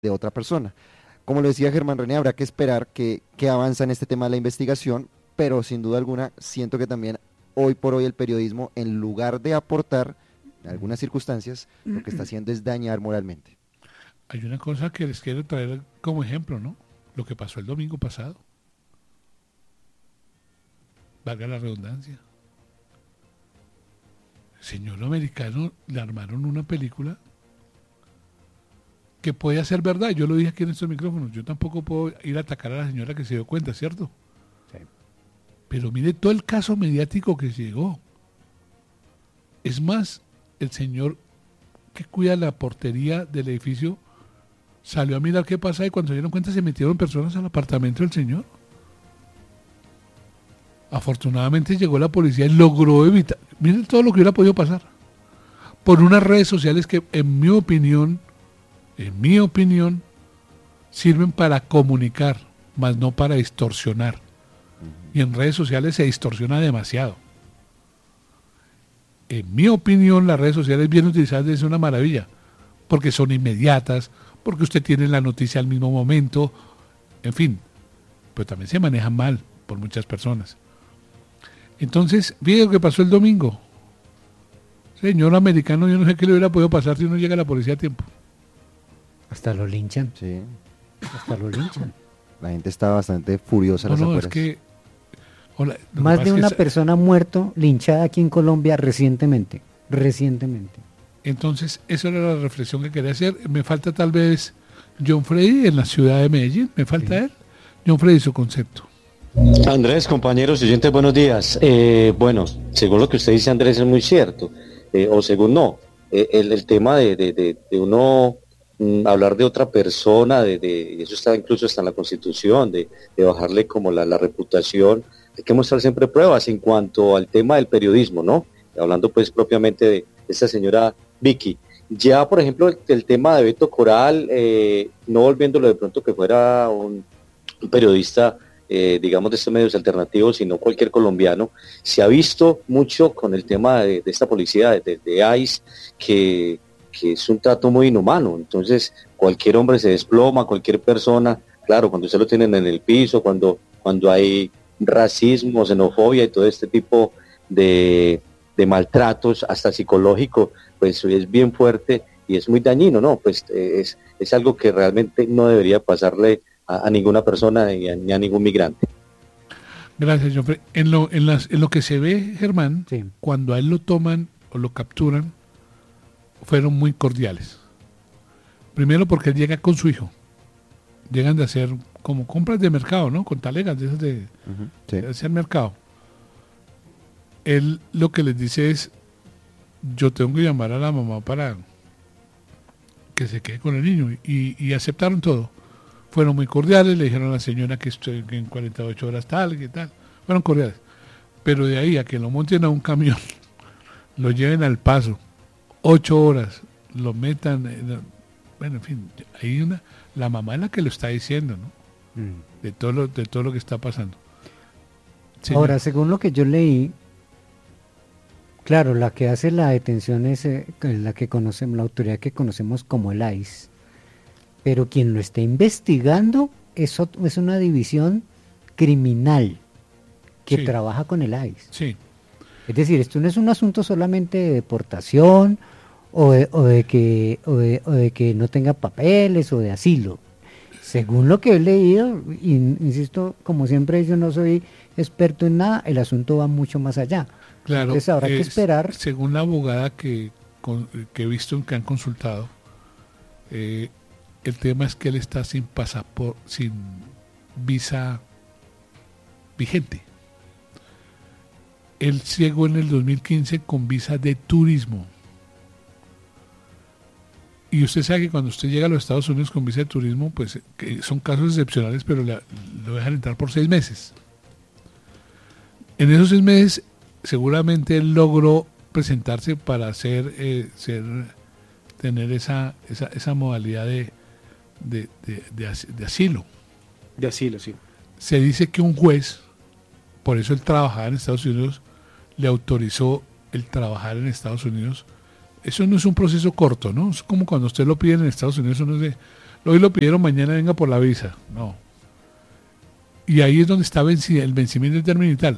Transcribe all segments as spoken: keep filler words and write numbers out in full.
de otra persona. Como lo decía Germán René, habrá que esperar que, que avanza en este tema de la investigación, pero sin duda alguna siento que también hoy por hoy el periodismo, en lugar de aportar, en algunas circunstancias, lo que está haciendo es dañar moralmente. Hay una cosa que les quiero traer como ejemplo, ¿no? Lo que pasó el domingo pasado. Valga la redundancia. El señor americano le armaron una película que puede ser verdad. Yo lo dije aquí en estos micrófonos. Yo tampoco puedo ir a atacar a la señora que se dio cuenta, ¿cierto? Sí. Pero mire todo el caso mediático que llegó. Es más, el señor que cuida la portería del edificio salió a mirar qué pasa y cuando se dieron cuenta se metieron personas al apartamento del señor. Afortunadamente llegó la policía y logró evitar. Miren todo lo que hubiera podido pasar. Por unas redes sociales que, en mi opinión, en mi opinión, sirven para comunicar, más no para distorsionar. Y en redes sociales se distorsiona demasiado. En mi opinión, las redes sociales bien utilizadas es una maravilla, porque son inmediatas, porque usted tiene la noticia al mismo momento, en fin, pero también se manejan mal por muchas personas. Entonces, fíjate lo que pasó el domingo. Señor americano, yo no sé qué le hubiera podido pasar si no llega la policía a tiempo. Hasta lo linchan. Sí. Hasta lo linchan. La gente está bastante furiosa. No, en las no, afueras. es que... Hola, Más de una es, persona muerto, linchada aquí en Colombia recientemente. Recientemente. Entonces, esa era la reflexión que quería hacer. Me falta tal vez John Freddy en la ciudad de Medellín. Me falta sí. él. John Freddy, su concepto. Andrés, compañeros, oyentes, buenos días. Eh, bueno, según lo que usted dice, Andrés, es muy cierto. Eh, o según no. Eh, el, el tema de, de, de, de uno mm, hablar de otra persona, de, de, y eso está incluso está en la Constitución, de, de bajarle como la, la reputación. Hay que mostrar siempre pruebas en cuanto al tema del periodismo, ¿no? Hablando pues propiamente de esta señora Vicky. Ya, por ejemplo, el, el tema de Beto Coral, eh, no volviéndolo de pronto que fuera un, un periodista, eh, digamos, de estos medios alternativos, sino cualquier colombiano, se ha visto mucho con el tema de, de esta policía, de, de ICE, que, que es un trato muy inhumano. Entonces, cualquier hombre se desploma, cualquier persona, claro, cuando usted lo tienen en el piso, cuando, cuando hay racismo, xenofobia y todo este tipo de, de maltratos, hasta psicológico, pues es bien fuerte y es muy dañino, ¿no? Pues es, es algo que realmente no debería pasarle a, a ninguna persona ni a, ni a ningún migrante. Gracias, John. En lo, en, las, en lo que se ve, Germán, sí. Cuando a él lo toman o lo capturan, fueron muy cordiales. Primero porque él llega con su hijo. Llegan de hacer como compras de mercado, ¿no? Con talegas de esas de, uh-huh, sí. de hacer mercado. Él lo que les dice es, yo tengo que llamar a la mamá para que se quede con el niño. Y, y aceptaron todo. Fueron muy cordiales, le dijeron a la señora que estoy en cuarenta y ocho horas tal, que tal. Fueron cordiales. Pero de ahí a que lo monten a un camión, lo lleven al Paso, ocho horas, lo metan... En, bueno, en fin, hay una... La mamá es la que lo está diciendo, ¿no? De todo lo, de todo lo que está pasando. Señor. Ahora, según lo que yo leí, claro, la que hace la detención es eh, la que conocemos, la autoridad que conocemos como el ICE, pero quien lo está investigando es, es una división criminal que sí. trabaja con el ICE. Sí. Es decir, esto no es un asunto solamente de deportación o de, o de que o de, o de que no tenga papeles o de asilo. Según lo que he leído, y, insisto, como siempre yo no soy experto en nada, el asunto va mucho más allá. Claro. Entonces habrá es, que esperar. Según la abogada que, con, que he visto que han consultado, eh, el tema es que él está sin pasaporte, sin visa vigente. Él llegó en el dos mil quince con visa de turismo. Y usted sabe que cuando usted llega a los Estados Unidos con visa de turismo, pues que son casos excepcionales, pero la, lo dejan entrar por seis meses. En esos seis meses, seguramente él logró presentarse para hacer, eh, ser, tener esa, esa, esa modalidad de, de, de, de, as, de asilo. De asilo, sí. Se dice que un juez, por eso él trabajaba en Estados Unidos, le autorizó el trabajar en Estados Unidos. Eso no es un proceso corto, ¿no? Es como cuando usted lo pide en Estados Unidos, uno dice, hoy lo pidieron, mañana venga por la visa. No. Y ahí es donde está venci- el vencimiento del término y tal.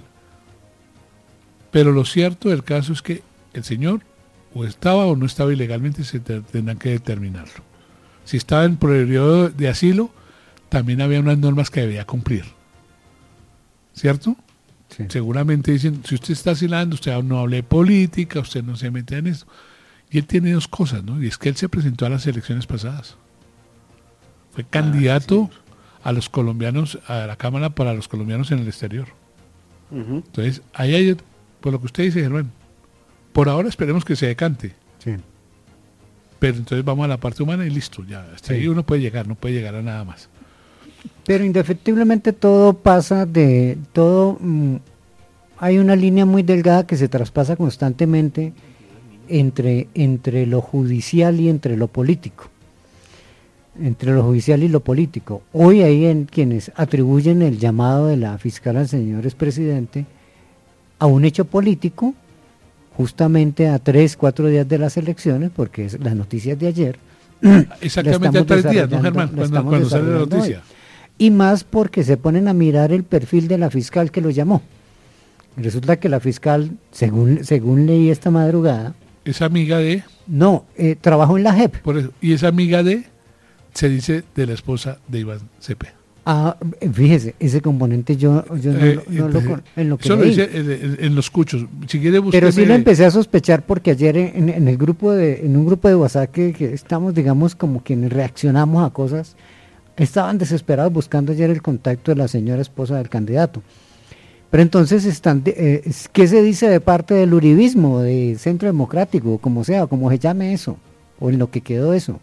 Pero lo cierto del caso es que el señor o estaba o no estaba ilegalmente, se te- tendrán que determinarlo. Si estaba en periodo de asilo, también había unas normas que debía cumplir. ¿Cierto? Sí. Seguramente dicen, si usted está asilando, usted no hable de política, usted no se mete en eso. Y él tiene dos cosas, ¿no? Y es que él se presentó a las elecciones pasadas. Fue candidato ah, sí. a los colombianos, a la Cámara para los colombianos en el exterior. Uh-huh. Entonces, ahí hay, por lo que usted dice, Germán, por ahora esperemos que se decante. Sí. Pero entonces vamos a la parte humana y listo, ya. Hasta sí. ahí uno puede llegar, no puede llegar a nada más. Pero indefectiblemente todo pasa de todo. Mmm, hay una línea muy delgada que se traspasa constantemente entre, entre lo judicial y entre lo político. Entre lo judicial y lo político. Hoy hay en quienes atribuyen el llamado de la fiscal al señor expresidente a un hecho político, justamente a tres, cuatro días de las elecciones, porque es las noticias de ayer. Exactamente a tres días, ¿no, Germán? Cuando, cuando sale la noticia. Hoy. Y más porque se ponen a mirar el perfil de la fiscal que lo llamó. Resulta que la fiscal, según, según leí esta madrugada... ¿Es amiga de...? No, eh, trabajó en la J E P. Por eso, y es amiga de, se dice, de la esposa de Iván Cepeda. Ah, fíjese, ese componente yo, yo no, eh, no, no lo en lo que Eso leí. lo dice en, en los cuchos. Si quiere Pero sí lo empecé a sospechar porque ayer en, en el grupo de, en un grupo de WhatsApp que, que estamos, digamos, como quienes reaccionamos a cosas, estaban desesperados buscando ayer el contacto de la señora esposa del candidato. Pero entonces, están de, eh, ¿qué se dice de parte del uribismo, de Centro Democrático, como sea, como se llame eso, o en lo que quedó eso?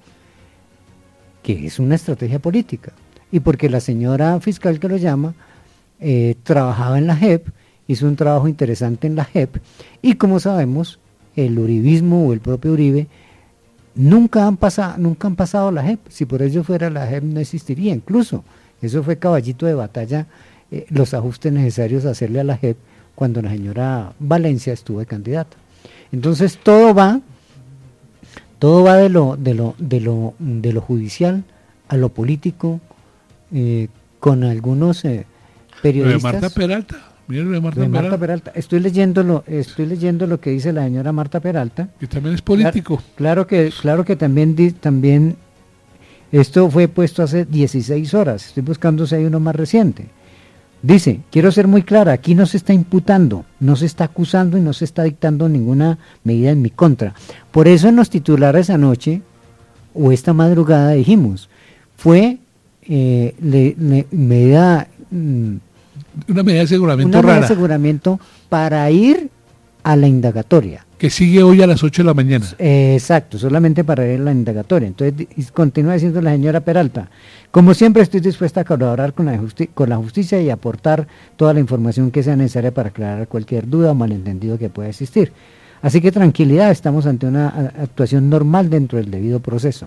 Que es una estrategia política. Y porque la señora fiscal que lo llama eh, trabajaba en la J E P, hizo un trabajo interesante en la J E P, y como sabemos, el uribismo o el propio Uribe nunca han pasado, nunca han pasado la J E P. Si por ello fuera, la J E P no existiría. Incluso eso fue caballito de batalla, eh, los ajustes necesarios a hacerle a la J E P cuando la señora Valencia estuvo de candidata. Entonces todo va, todo va de lo, de lo, de lo, de lo judicial a lo político, eh, con algunos eh, periodistas. Lo de Marta Peralta. Mira lo de Marta, de Marta Peralta. Peralta. Estoy leyendo lo, estoy leyendo lo que dice la señora Marta Peralta. Que también es político. Claro, claro que, claro que también, di, también esto fue puesto hace dieciséis horas. Estoy buscando si hay uno más reciente. Dice, quiero ser muy clara, aquí no se está imputando, no se está acusando y no se está dictando ninguna medida en mi contra. Por eso en los titulares anoche o esta madrugada dijimos, fue eh, le, le, medida... Mmm, una medida de aseguramiento una rara. Medida de aseguramiento para ir a la indagatoria. Que sigue hoy a las ocho de la mañana. Eh, exacto, solamente para ir a la indagatoria. Entonces, continúa diciendo la señora Peralta, como siempre estoy dispuesta a colaborar con la, justi- con la justicia y aportar toda la información que sea necesaria para aclarar cualquier duda o malentendido que pueda existir. Así que tranquilidad, estamos ante una actuación normal dentro del debido proceso.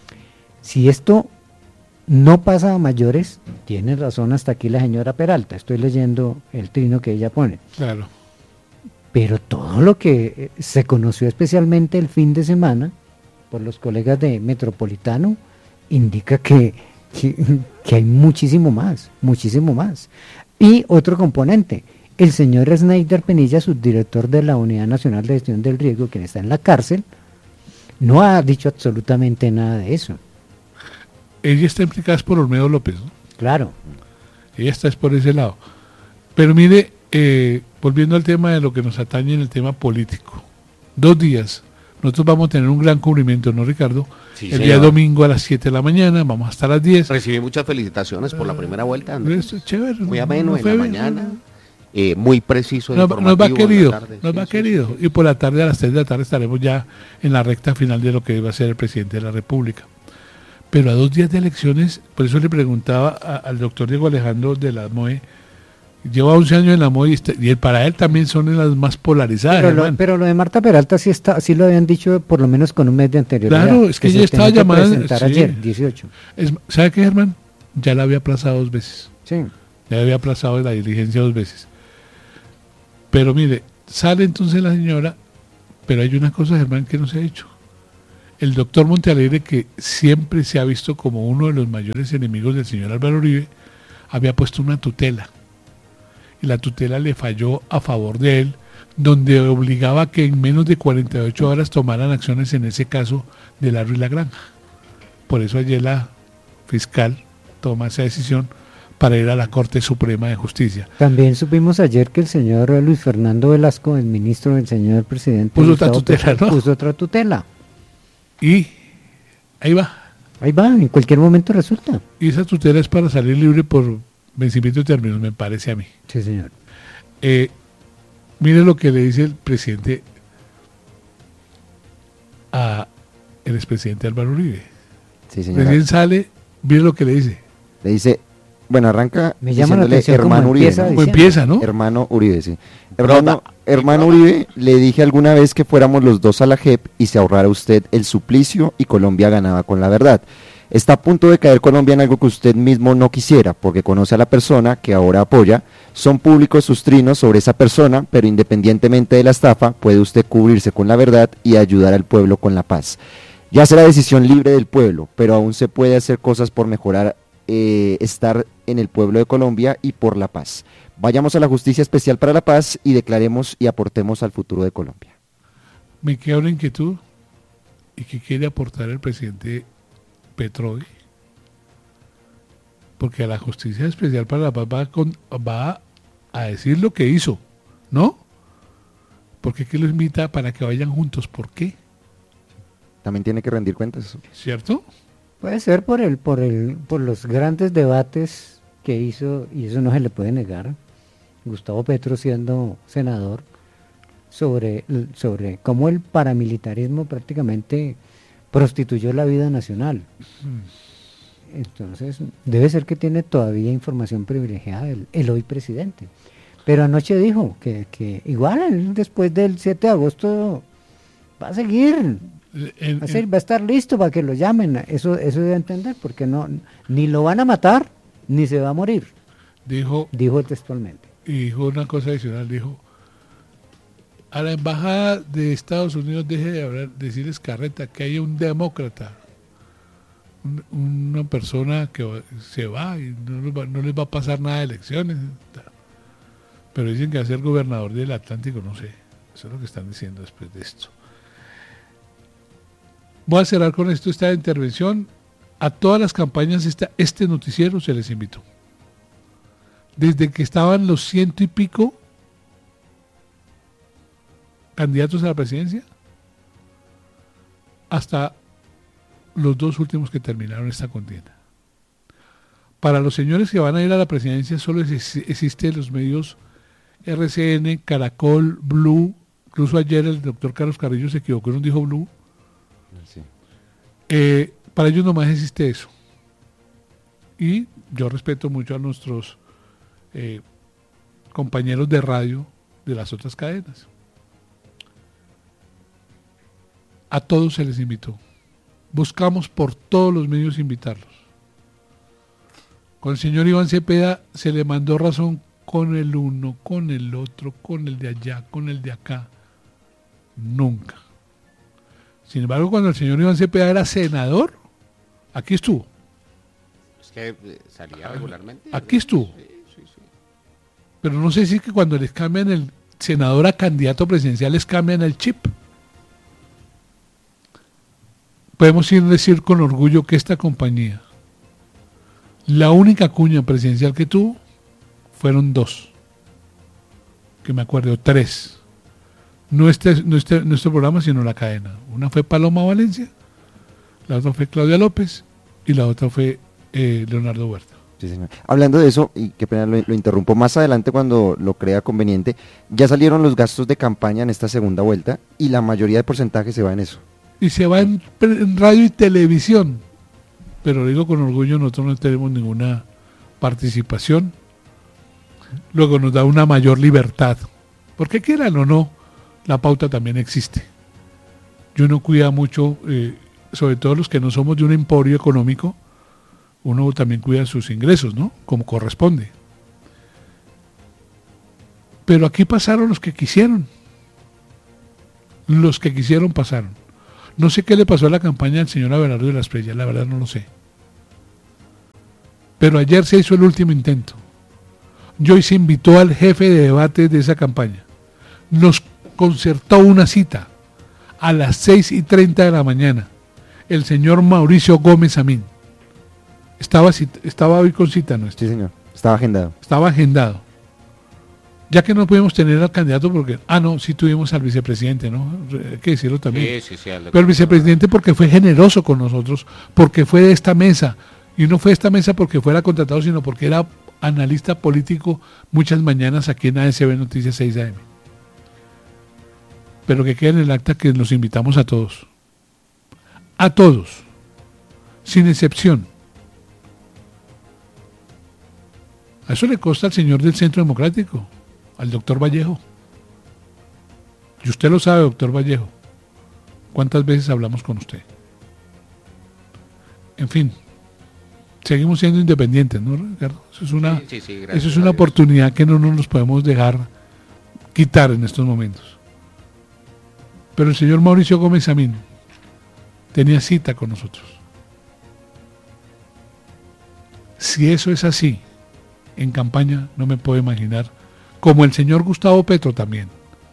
Si esto no pasa a mayores, tiene razón hasta aquí la señora Peralta, estoy leyendo el trino que ella pone. Claro. Pero todo lo que se conoció especialmente el fin de semana por los colegas de Metropolitano indica que, que, que hay muchísimo más, muchísimo más. Y otro componente, el señor Snyder Penilla, subdirector de la Unidad Nacional de Gestión del Riesgo, quien está en la cárcel, no ha dicho absolutamente nada de eso. Ella está implicada por Olmedo López, ¿no? Claro. Ella está es por ese lado. Pero mire, eh, volviendo al tema de lo que nos atañe en el tema político. Dos días. Nosotros vamos a tener un gran cubrimiento, ¿no, Ricardo? Sí, el señor. Día domingo a las siete de la mañana, vamos hasta las diez. Recibí muchas felicitaciones por la primera vuelta. ¿no? Esto es chévere. Muy ameno no, en la mañana. Eh, muy preciso. Nos, nos va querido, tarde, nos sí, va sí, querido. Sí. Y por la tarde, a las tres de la tarde, estaremos ya en la recta final de lo que va a ser el presidente de la República. Pero a dos días de elecciones, por eso le preguntaba a, al doctor Diego Alejandro de la M O E, lleva once años en la M O E y, está, y para él también son las más polarizadas. Pero lo, pero lo de Marta Peralta sí está, sí lo habían dicho por lo menos con un mes de anterioridad. Claro, es que, que ella estaba llamada. Sí. Ayer, dieciocho. Es, ¿Sabe qué, Germán? Ya la había aplazado dos veces. Sí. Ya había aplazado la diligencia dos veces. Pero mire, sale entonces la señora, pero hay una cosa, Germán, que no se ha hecho. el doctor Montealegre, que siempre se ha visto como uno de los mayores enemigos del señor Álvaro Uribe, había puesto una tutela. Y la tutela le falló a favor de él, donde obligaba que en menos de cuarenta y ocho horas tomaran acciones en ese caso de Larry La Granja. Por eso ayer la fiscal toma esa decisión para ir a la Corte Suprema de Justicia. También supimos ayer que el señor Luis Fernando Velasco, el ministro del señor presidente, puso otra tutela, ¿no? Puso otra tutela. Y ahí va. Ahí va, en cualquier momento resulta. Y esa tutela es para salir libre por vencimiento de términos, me parece a mí. Sí, señor. Eh, mire lo que le dice el presidente a el expresidente Álvaro Uribe. Sí, señor. Recién sale, mire lo que le dice. Le dice, bueno, arranca Me llama la atención hermano cómo Uribe. empieza, ¿no? Como empieza, ¿no? Hermano Uribe, sí. Hermano, hermano Uribe, le dije alguna vez que fuéramos los dos a la J E P y se ahorrara usted el suplicio y Colombia ganaba con la verdad. Está a punto de caer Colombia en algo que usted mismo no quisiera, porque conoce a la persona que ahora apoya. Son públicos sus trinos sobre esa persona, pero independientemente de la estafa, puede usted cubrirse con la verdad y ayudar al pueblo con la paz. Ya será decisión libre del pueblo, pero aún se puede hacer cosas por mejorar eh, estar en el pueblo de Colombia y por la paz. Vayamos a la Justicia Especial para la Paz y declaremos y aportemos al futuro de Colombia. Me queda una inquietud y que quiere aportar el presidente Petro hoy, porque a la Justicia Especial para la Paz va, con, va a decir lo que hizo, ¿no? ¿Por qué que lo invita para que vayan juntos? ¿Por qué? También tiene que rendir cuentas. ¿Cierto? Puede ser por el, por el, por los grandes debates que hizo, y eso no se le puede negar, Gustavo Petro siendo senador, sobre, sobre cómo el paramilitarismo prácticamente prostituyó la vida nacional. Entonces, debe ser que tiene todavía información privilegiada el, el hoy presidente. Pero anoche dijo que, que igual él, después del siete de agosto va a seguir, El, va, a ser, va a estar listo para que lo llamen. Eso, eso debe entender, porque no, ni lo van a matar, ni se va a morir. Dijo, dijo textualmente. Y dijo una cosa adicional, dijo, a la embajada de Estados Unidos deje de hablar, decirles carreta, que hay un demócrata, un, una persona que se va y no les va, no les va a pasar nada de elecciones, pero dicen que va a ser gobernador del Atlántico, no sé, eso es lo que están diciendo después de esto. Voy a cerrar con esto esta intervención. A todas las campañas esta, este noticiero se les invitó. Desde que estaban los ciento y pico candidatos a la presidencia hasta los dos últimos que terminaron esta contienda. Para los señores que van a ir a la presidencia solo existen los medios R C N, Caracol, Blue. Incluso ayer el doctor Carlos Carrillo se equivocó y nos dijo Blue. Sí. Eh, para ellos nomás existe eso. Y yo respeto mucho a nuestros eh, compañeros de radio de las otras cadenas. A todos se les invitó. Buscamos por todos los medios invitarlos. Con el señor Iván Cepeda se le mandó razón con el uno, con el otro, con el de allá, con el de acá. Nunca. Sin embargo, cuando el señor Iván Cepeda era senador, aquí estuvo. Es que salía regularmente. Aquí estuvo. Sí, sí, sí. Pero no sé si es que cuando les cambian el senador a candidato presidencial les cambian el chip. Podemos ir a decir con orgullo que esta compañía, la única cuña presidencial que tuvo, fueron dos. Que me acuerdo, tres. No este, no este, nuestro programa, sino la cadena. Una fue Paloma Valencia, la otra fue Claudia López y la otra fue eh, Leonardo Huerta. Sí, señor. Hablando de eso, y qué pena lo, lo interrumpo, más adelante cuando lo crea conveniente, ya salieron los gastos de campaña en esta segunda vuelta y la mayoría de porcentaje se va en eso. Y se va en, en radio y televisión. Pero digo con orgullo, nosotros no tenemos ninguna participación. Luego nos da una mayor libertad. Porque quieran o no, la pauta también existe. Y uno cuida mucho, eh, sobre todo los que no somos de un emporio económico, uno también cuida sus ingresos, ¿no? Como corresponde. Pero aquí pasaron los que quisieron. Los que quisieron pasaron. No sé qué le pasó a la campaña del señor Abelardo de las Preyas, la verdad no lo sé. Pero ayer se hizo el último intento. Joyce invitó al jefe de debate de esa campaña. Nos concertó una cita a las seis y treinta de la mañana. El señor Mauricio Gómez Amín. Estaba, estaba hoy con cita nuestra. Sí, señor. Estaba agendado. Estaba agendado. Ya que no pudimos tener al candidato porque... Ah, no, sí tuvimos al vicepresidente, ¿no? Hay que decirlo también. Sí, sí, sí, Pero el vicepresidente porque fue generoso con nosotros, porque fue de esta mesa. Y no fue de esta mesa porque fuera contratado, sino porque era analista político muchas mañanas aquí en A S B Noticias seis A M. Pero que quede en el acta que los invitamos a todos. A todos. Sin excepción. A eso le consta al señor del Centro Democrático, al doctor Vallejo. Y usted lo sabe, doctor Vallejo. ¿Cuántas veces hablamos con usted? En fin, seguimos siendo independientes, ¿no, Ricardo? Eso es una, sí, sí, sí, eso es una oportunidad que no nos podemos dejar quitar en estos momentos. Pero el señor Mauricio Gómez Amín tenía cita con nosotros. Si eso es así, en campaña no me puedo imaginar, como el señor Gustavo Petro también.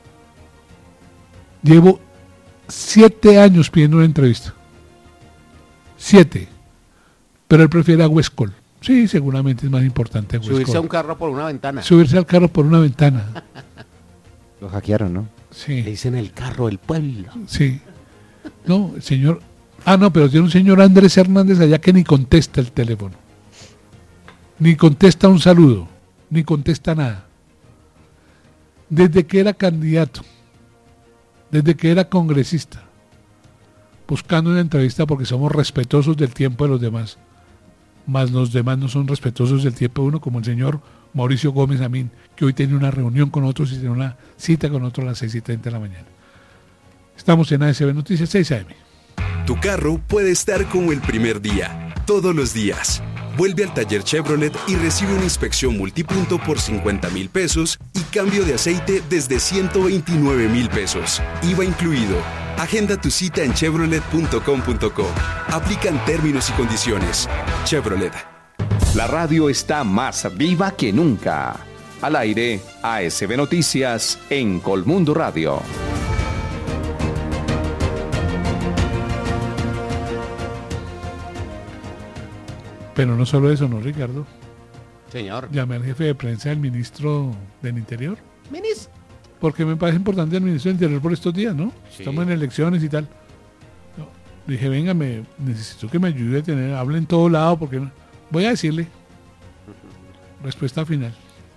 Llevo siete años pidiendo una entrevista. Siete. Pero él prefiere a Huescol. Sí, seguramente es más importante Huescol. Subirse a un carro por una ventana. Subirse al carro por una ventana. Lo hackearon, ¿no? Sí. Le dicen el carro del pueblo. Sí. No, el señor... Ah, no, pero tiene un señor Andrés Hernández allá que ni contesta el teléfono. Ni contesta un saludo. Ni contesta nada. Desde que era candidato, desde que era congresista, buscando una entrevista porque somos respetuosos del tiempo de los demás, más los demás no son respetuosos del tiempo de uno, como el señor Mauricio Gómez Amín, que hoy tiene una reunión con otros y tiene una cita con otros a las seis y treinta de la mañana. Estamos en A S B Noticias seis A M. Tu carro puede estar como el primer día, todos los días. Vuelve al taller Chevrolet y recibe una inspección multipunto por cincuenta mil pesos y cambio de aceite desde ciento veintinueve mil pesos. I V A incluido. Agenda tu cita en chevrolet punto com punto co. Aplican términos y condiciones. Chevrolet. La radio está más viva que nunca. Al aire, A S B Noticias en Colmundo Radio. Pero no solo eso, ¿no, Ricardo? Señor. Llamé al jefe de prensa del ministro del Interior. Ministro. Porque me parece importante el ministro del Interior por estos días, ¿no? Sí. Estamos en elecciones y tal. No, dije, venga, me, necesito que me ayude a tener, hable en todo lado, porque no. Voy a decirle. Respuesta final.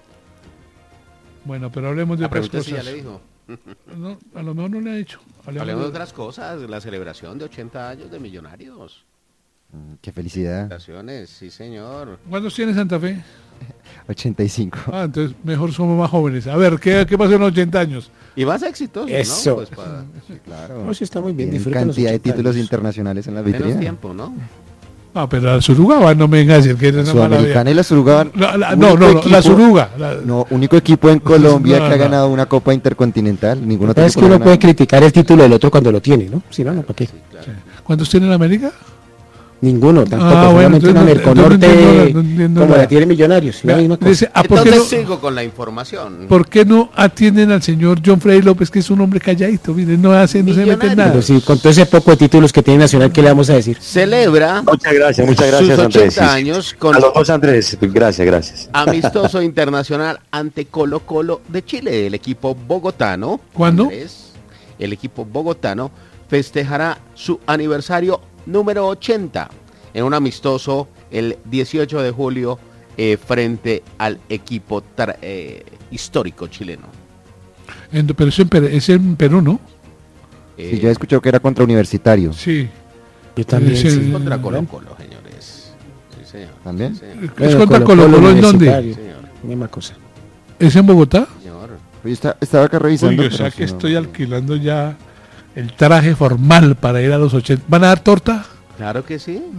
Bueno, pero hablemos de la otras cosas. Sí ya le dijo. No, a lo mejor no le ha dicho. Hablemos, hablemos de otras cosas, la celebración de ochenta años de Millonarios. Qué felicidad. Sí, señor. ¿Cuántos tiene Santa Fe? ochenta y cinco. Ah, entonces mejor somos más jóvenes. A ver, ¿qué, qué pasó en los ochenta años? Y más exitoso, Eso. ¿no? Pues para... Sí, claro. No, sí está muy bien. Tienen cantidad de títulos años. internacionales en la vitrina. Menos tiempo, ¿no? Ah, pero la Suruga no me venga a decir que es una Sudamericana y la Suruga. No, la, no, no, equipo, la Suruga. La... No, único equipo en Colombia no, que no. ha ganado una Copa Intercontinental. Ningún otro es que uno puede criticar el título del otro cuando lo tiene, ¿no? Si no, no, ¿para qué? Sí, claro. Sí. ¿Cuántos tiene en América? Ninguno, tampoco, ah, bueno, solamente una Merconorte no, no, no, como la tiene Millonarios. Vea, no dice, ah, entonces no, sigo con la información. ¿Por qué no atienden al señor John Freddy López, que es un hombre calladito? Mire, no hace, no se mete en nada. Pero sí, con todo ese poco de títulos que tiene Nacional, ¿qué le vamos a decir? Celebra muchas gracias, muchas gracias, sus ochenta Andrés. años con a los dos, Andrés, gracias, gracias. Amistoso internacional ante Colo Colo de Chile, el equipo bogotano. ¿Cuándo? Andrés, el equipo bogotano festejará su aniversario número ochenta. En un amistoso el dieciocho de julio eh, frente al equipo tra- eh, histórico chileno. En, pero es en, Perú, es en Perú, ¿no? Eh, sí, yo he escuchado que era contra Universitario. Sí. Yo también. Sí, sí. Contra Colo Colo, señores. Sí, señor. ¿También? Sí, señor. ¿Es bueno, contra Colo Colo, Colo en dónde? Sí, señor. Misma cosa. ¿Es en Bogotá? Señor. Yo está, estaba acá revisando. Uy, o sea que si estoy no... alquilando ya el traje formal para ir a los ochenta. ¿Van a dar torta? Claro que sí.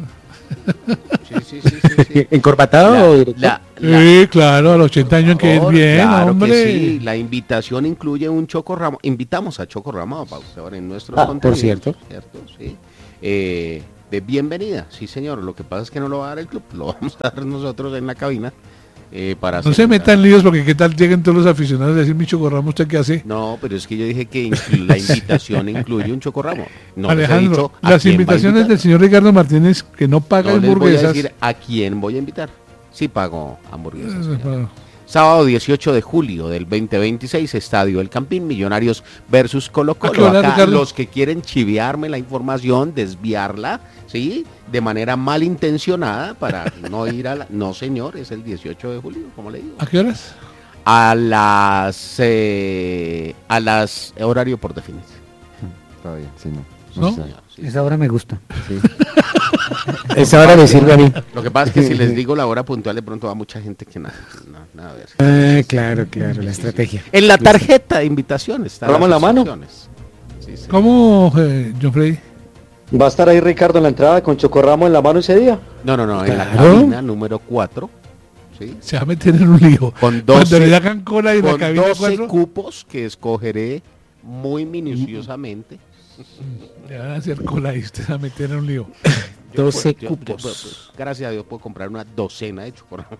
Sí, sí, sí, sí, sí. ¿Encorbatado La- o directo? la- la- Sí, claro, a los ochenta años que es Por- bien, claro hombre. que sí, la invitación incluye un Choco Ramos. Invitamos a Choco Ramos a ahora en nuestros Ah, contenidos. por cierto. ¿Cierto? Sí. Eh, de bienvenida, sí señor. Lo que pasa es que no lo va a dar el club, lo vamos a dar nosotros en la cabina. Eh, para No se metan líos porque qué tal lleguen todos los aficionados a decir, mi Chocorramo, ¿usted qué hace? No, pero es que yo dije que inclu- la invitación incluye un Choco Ramos. No les he Alejandro, dicho a las quién va a invitaciones invitar. del señor Ricardo Martínez que no paga No les voy a hamburguesas. decir a quién voy a invitar. Sí pago hamburguesas. Eh, señor. bueno. Sábado dieciocho de julio del veinte veintiséis, Estadio El Campín, Millonarios versus Colo ¿A qué Colo. hora, Acá Ricardo? los que quieren chiviarme la información, desviarla, ¿sí? De manera malintencionada para no ir a la... No, señor, es el dieciocho de julio, como le digo. ¿A qué horas? A las... eh, a las... horario por definir. Está bien, sí, no. ¿No? sé. Señor, sí. Esa hora me gusta. Sí. Esa hora me sirve a mí. Lo que pasa es que si les digo la hora puntual, de pronto va mucha gente que nada, nada, nada a ver. Ah, claro, claro, la estrategia. En la tarjeta de invitación está. ¿Hablamos la mano? Sí, sí. ¿Cómo, eh, John Freddy? ¿Va a estar ahí Ricardo en la entrada con Chocorramo en la mano ese día? No, no, no, en la Claro. cabina número cuatro. ¿Sí? Se va a meter en un lío. Con Cuando le doce, hagan cola y la con cabina doce cuatro, cupos que escogeré muy minuciosamente. le van a hacer cola y usted se va a meter en un lío. Yo doce puedo- yo- cupos. yo puedo- gracias a Dios puedo comprar una docena de chocorramos.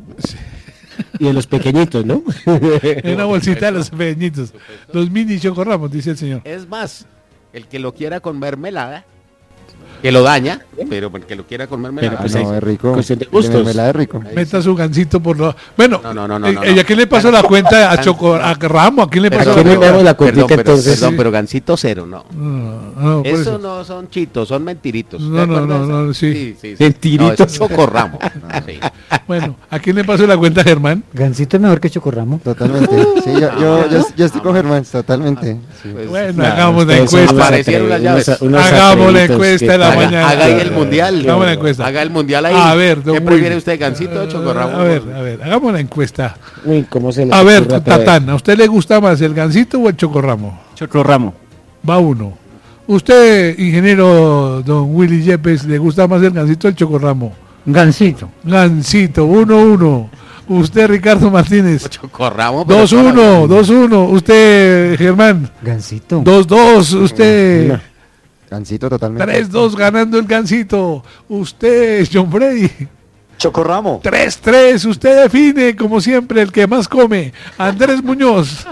Y de los pequeñitos, ¿no? En una bolsita de los pequeñitos. Los mini Chocorramos, dice el señor. Es más, el que lo quiera con mermelada, que lo daña, pero el que lo quiera con mermelada. Pero, pues, Ah, ahí- no, es rico. cuestión de De gustos. mermelada es rico. Meta su gancito por lo... Bueno, No, no, no, no, eh, no, ¿y no. a quién le pasó la cuenta? ¿A Choco, a Ramo? ¿A quién le Pero- pasó ¿A quién la le cuenta? damos la Perdón, cuentica pero, entonces? perdón, pero gancito cero, no. No, no, por Eso eso. no son chitos, son mentiritos. No, ¿te no, acuerdas? no, no, sí. sí, sí, sí. Mentiritos. No, eso es chocorramo. Sí. Bueno, ¿a quién le pasó la cuenta, Germán? Gansito es mejor que Chocorramo. Totalmente. Sí, yo, yo, yo, yo estoy con Germán, totalmente. Sí. Pues, Bueno, Claro, hagamos la ustedes son encuesta. unos Aparecieron las atrevidos, llaves. unos- unos Hagamos la atrevidos encuesta que- de la haga, mañana. haga ahí el mundial. Hagamos la encuesta. Haga el mundial ahí. A ver, don ¿Qué Will. prefiere usted, gancito o chocorramo? A ver, a ver, hagamos la encuesta. Uy, ¿cómo se les A ver, ocurre otra vez? Tatán, ¿a usted le gusta más el gancito o el chocorramo? Chocorramo. Va uno. ¿Usted, ingeniero don Willy Yepes, le gusta más el gancito o el chocorramo? Gansito. Gancito, uno uno. Usted, Ricardo Martínez. Chocorramo. pero dos para- uno, dos uno. Usted, Germán. Gansito. dos dos. Usted. Gancito totalmente. tres dos ganando el gancito. Usted, John Freddy. Chocorramo. tres tres. Usted define, como siempre, el que más come. Andrés Muñoz.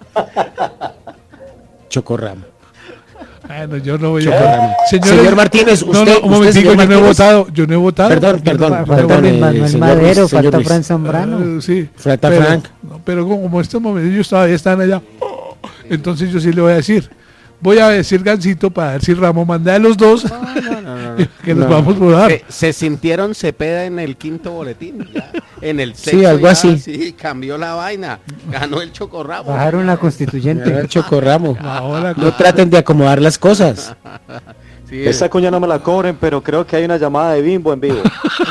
Chocorramo. Bueno, yo no voy a... Chocorramo. Señores- Señor Martínez, No, no, usted- un usted, momentico, señor yo no he Martínez. votado. Yo no he votado. Perdón, perdón, Falta perdón, Luis eh, Manuel señor Madero, Luis, señor falta Luis. Fran Zambrano. Eh, sí. Falta pero, Frank. no, pero como, como estos momentos ellos todavía están allá, entonces yo sí le voy a decir. Voy a decir Gancito para ver si Ramos manda a los dos. que nos No. vamos a votar. Se, se sintieron Cepeda en el quinto boletín. Ya. En el Sí, sexto algo ya, así. Sí, cambió la vaina. Ganó el chocorramo. Bajaron la Era constituyente. Chocorramo. Ahora, No traten de acomodar las cosas. Sí, Esa cuña no me la cobren, pero creo que hay una llamada de Bimbo en vivo.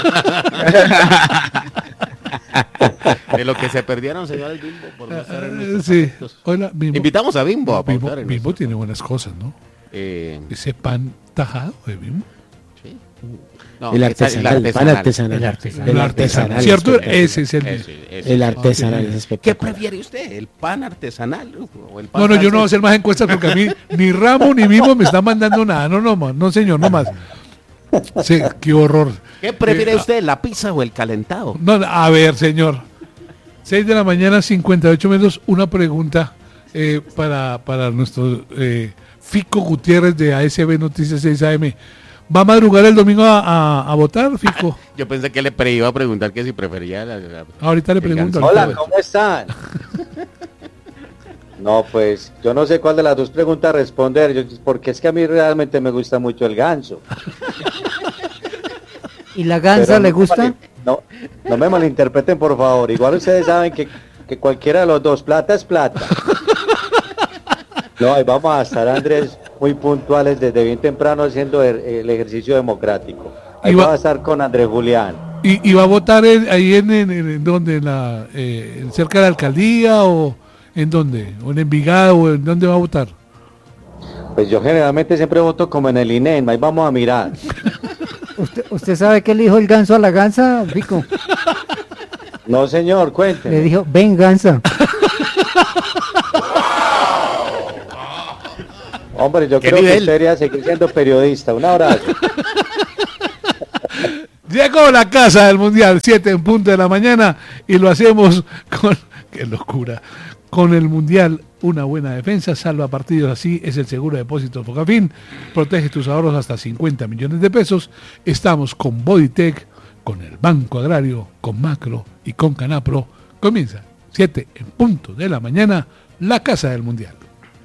de lo que se perdieron, señores Bimbo, por no estar en eh, nuestros sí. aspectos. Hola, Bimbo. Invitamos a Bimbo a Bimbo, pautar en Bimbo nuestro- tiene buenas cosas, ¿no? Eh, Ese pan tajado de Bimbo. sí. No, El esa- artesanal, el pan artesanal. El artesanal. El El artesanal. ¿Cierto? espectacular. Ese es el mismo. Ese- ese. El artesanal es ¿Qué espectacular. prefiere usted? ¿El pan artesanal o el pan No, no, yo no voy a francés? hacer más encuestas porque a mí ni Ramo ni Mimo me están mandando nada. No, no, ma- no señor, no más. Sí, qué horror. ¿Qué prefiere Eh, usted, la pizza o el calentado? No, no, a ver, señor. seis de la mañana, cincuenta y ocho minutos. Una pregunta eh, para, para nuestro eh, Fico Gutiérrez de A S B Noticias seis A M. ¿Va a madrugar el domingo a, a- a votar, Fico? Yo pensé que le pre iba a preguntar que si prefería la, la- Ahorita le el pregunto. gansito. ahorita Hola, le- ¿cómo están? No, pues yo no sé cuál de las dos preguntas responder, yo- porque es que a mí realmente me gusta mucho el ganso. ¿Y la gansa Pero le no gusta? mal- No, no me malinterpreten, por favor. Igual ustedes saben que, que cualquiera de los dos, plata es plata. No, ahí vamos a estar, Andrés, muy puntuales desde bien temprano haciendo el, el ejercicio democrático. Ahí Y va- va a estar con Andrés Julián. ¿Y, y va a votar en- ahí en, en, en- en dónde? ¿En la, eh, en cerca de la alcaldía o en dónde? ¿O en Envigado? ¿O en dónde va a votar? Pues yo generalmente siempre voto como en el I N E M, ahí vamos a mirar. ¿Usted, ¿Usted sabe qué le dijo el ganso a la gansa, Vico? No, señor, cuénteme. Le dijo, ven, gansa. Hombre, yo creo nivel? que usted debería seguir siendo periodista. Un abrazo. Llegó la casa del Mundial, siete en punto de la mañana, y lo hacemos con... ¡Qué locura! Con el Mundial, una buena defensa, salva partidos, así es el seguro de depósitos Fogafín. Protege tus ahorros hasta cincuenta millones de pesos. Estamos con Bodytech, con el Banco Agrario, con Macro y con Canapro. Comienza, siete en punto de la mañana, la casa del Mundial.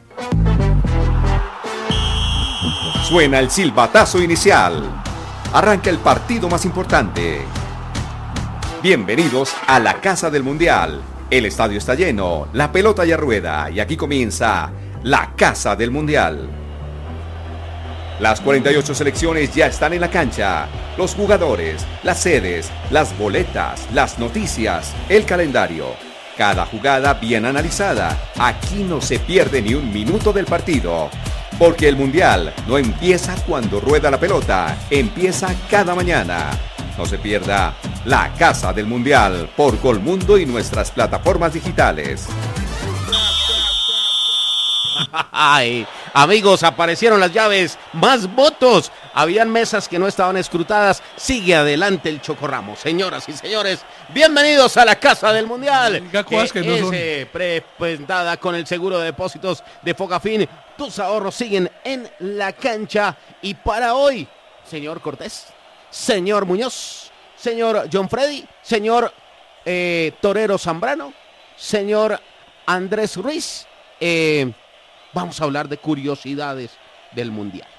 Suena el silbatazo inicial. Arranca el partido más importante. Bienvenidos a la Casa del Mundial. El estadio está lleno, la pelota ya rueda y aquí comienza la Casa del Mundial. Las cuarenta y ocho selecciones ya están en la cancha. Los jugadores, las sedes, las boletas, las noticias, el calendario. Cada jugada bien analizada. Aquí no se pierde ni un minuto del partido. Porque el Mundial no empieza cuando rueda la pelota, empieza cada mañana. No se pierda la Casa del Mundial por Colmundo y nuestras plataformas digitales. Ay, amigos, aparecieron las llaves, más votos. Habían mesas que no estaban escrutadas. Sigue adelante el Chocorramo. Señoras y señores, bienvenidos a la Casa del Mundial. Que, que no es son... eh, presentada con el seguro de depósitos de Fogafín. Tus ahorros siguen en la cancha. Y para hoy, señor Cortés, señor Muñoz, señor John Freddy, señor eh, Torero Zambrano, señor Andrés Ruiz, eh, vamos a hablar de curiosidades del Mundial.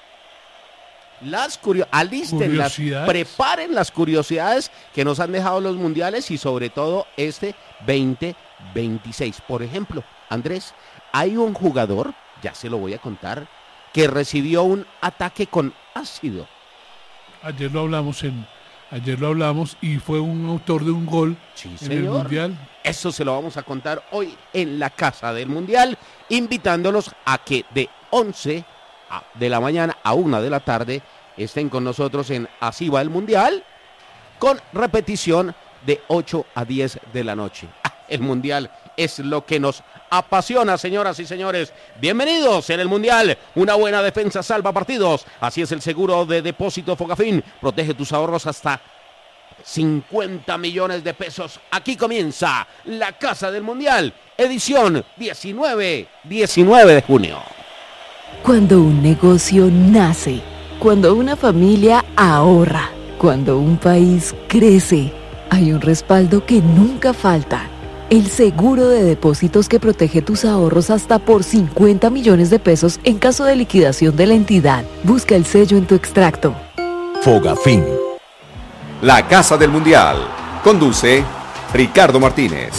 Las curiosidades, alístenlas, preparen las curiosidades que nos han dejado los mundiales y sobre todo este veinte veintiséis. Por ejemplo, Andrés, hay un jugador, ya se lo voy a contar, que recibió un ataque con ácido. Ayer lo hablamos en, ayer lo hablamos y fue un autor de un gol sí, en señor. el Mundial. Eso se lo vamos a contar hoy en la Casa del Mundial, invitándolos a que de once de la mañana a una de la tarde estén con nosotros en Así va el Mundial, con repetición de ocho a diez de la noche. Ah, el Mundial es lo que nos apasiona, señoras y señores. Bienvenidos en el Mundial. Una buena defensa salva partidos. Así es el seguro de depósito Fogafín. Protege tus ahorros hasta cincuenta millones de pesos. Aquí comienza la Casa del Mundial, edición diecinueve de junio. Cuando un negocio nace, cuando una familia ahorra, cuando un país crece, hay un respaldo que nunca falta. El seguro de depósitos que protege tus ahorros hasta por cincuenta millones de pesos en caso de liquidación de la entidad. Busca el sello en tu extracto. Fogafín. La Casa del Mundial. Conduce Ricardo Martínez.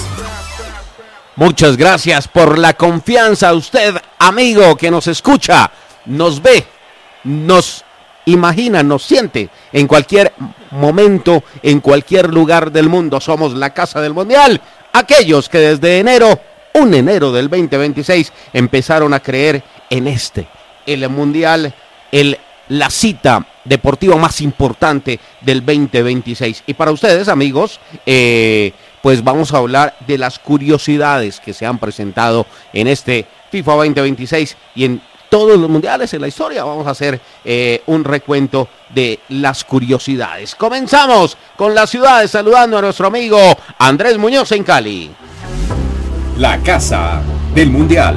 Muchas gracias por la confianza a usted, amigo, que nos escucha, nos ve, nos imagina, nos siente en cualquier momento, en cualquier lugar del mundo. Somos la Casa del Mundial. Aquellos que desde enero, un enero del veinte veintiséis, empezaron a creer en este, el Mundial, el, la cita deportiva más importante del veinte veintiséis. Y para ustedes, amigos, eh, pues vamos a hablar de las curiosidades que se han presentado en este FIFA veinte veintiséis y en todos los mundiales en la historia. Vamos a hacer eh, un recuento de las curiosidades. Comenzamos con las ciudades, saludando a nuestro amigo Andrés Muñoz en Cali. La Casa del Mundial.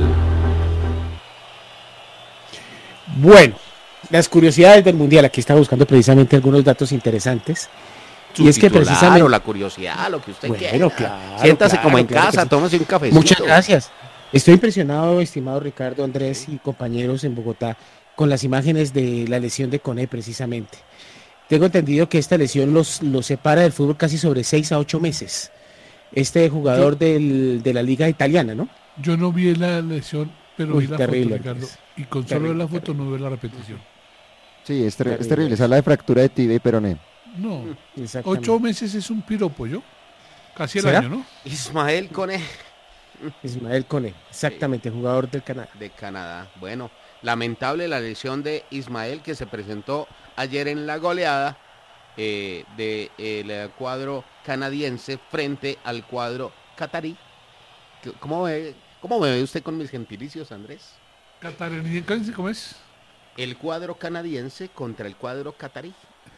Bueno, las curiosidades del Mundial. Aquí está buscando precisamente algunos datos interesantes. Su y es que precisamente la curiosidad, lo que usted bueno, quiera. Claro, Siéntase claro, como en claro casa, sí. tómese un cafecito. Muchas gracias. Estoy impresionado, estimado Ricardo, Andrés y compañeros en Bogotá, con las imágenes de la lesión de Koné precisamente. Tengo entendido que esta lesión los, los separa del fútbol casi sobre seis a ocho meses. Este jugador yo, del, de la liga italiana, ¿no? Yo no vi la lesión, pero Uy, vi la terrible, foto, Ricardo. Y con terrible, solo ver la foto terrible. No veo la repetición. Sí, es, ter terrible. es terrible. Se habla de fractura de tibia y peroné. No, ocho meses es un piropo, ¿yo? Casi el ¿será? Año, ¿no? Ismael Koné. Ismael Koné, exactamente, sí. Jugador del Canadá. De Canadá. Bueno, lamentable la lesión de Ismael que se presentó ayer en la goleada eh, del eh, cuadro canadiense frente al cuadro catarí. ¿Cómo ve, cómo me ve usted con mis gentilicios, Andrés? ¿Catarí? ¿Cómo es? El cuadro canadiense contra el cuadro catarí.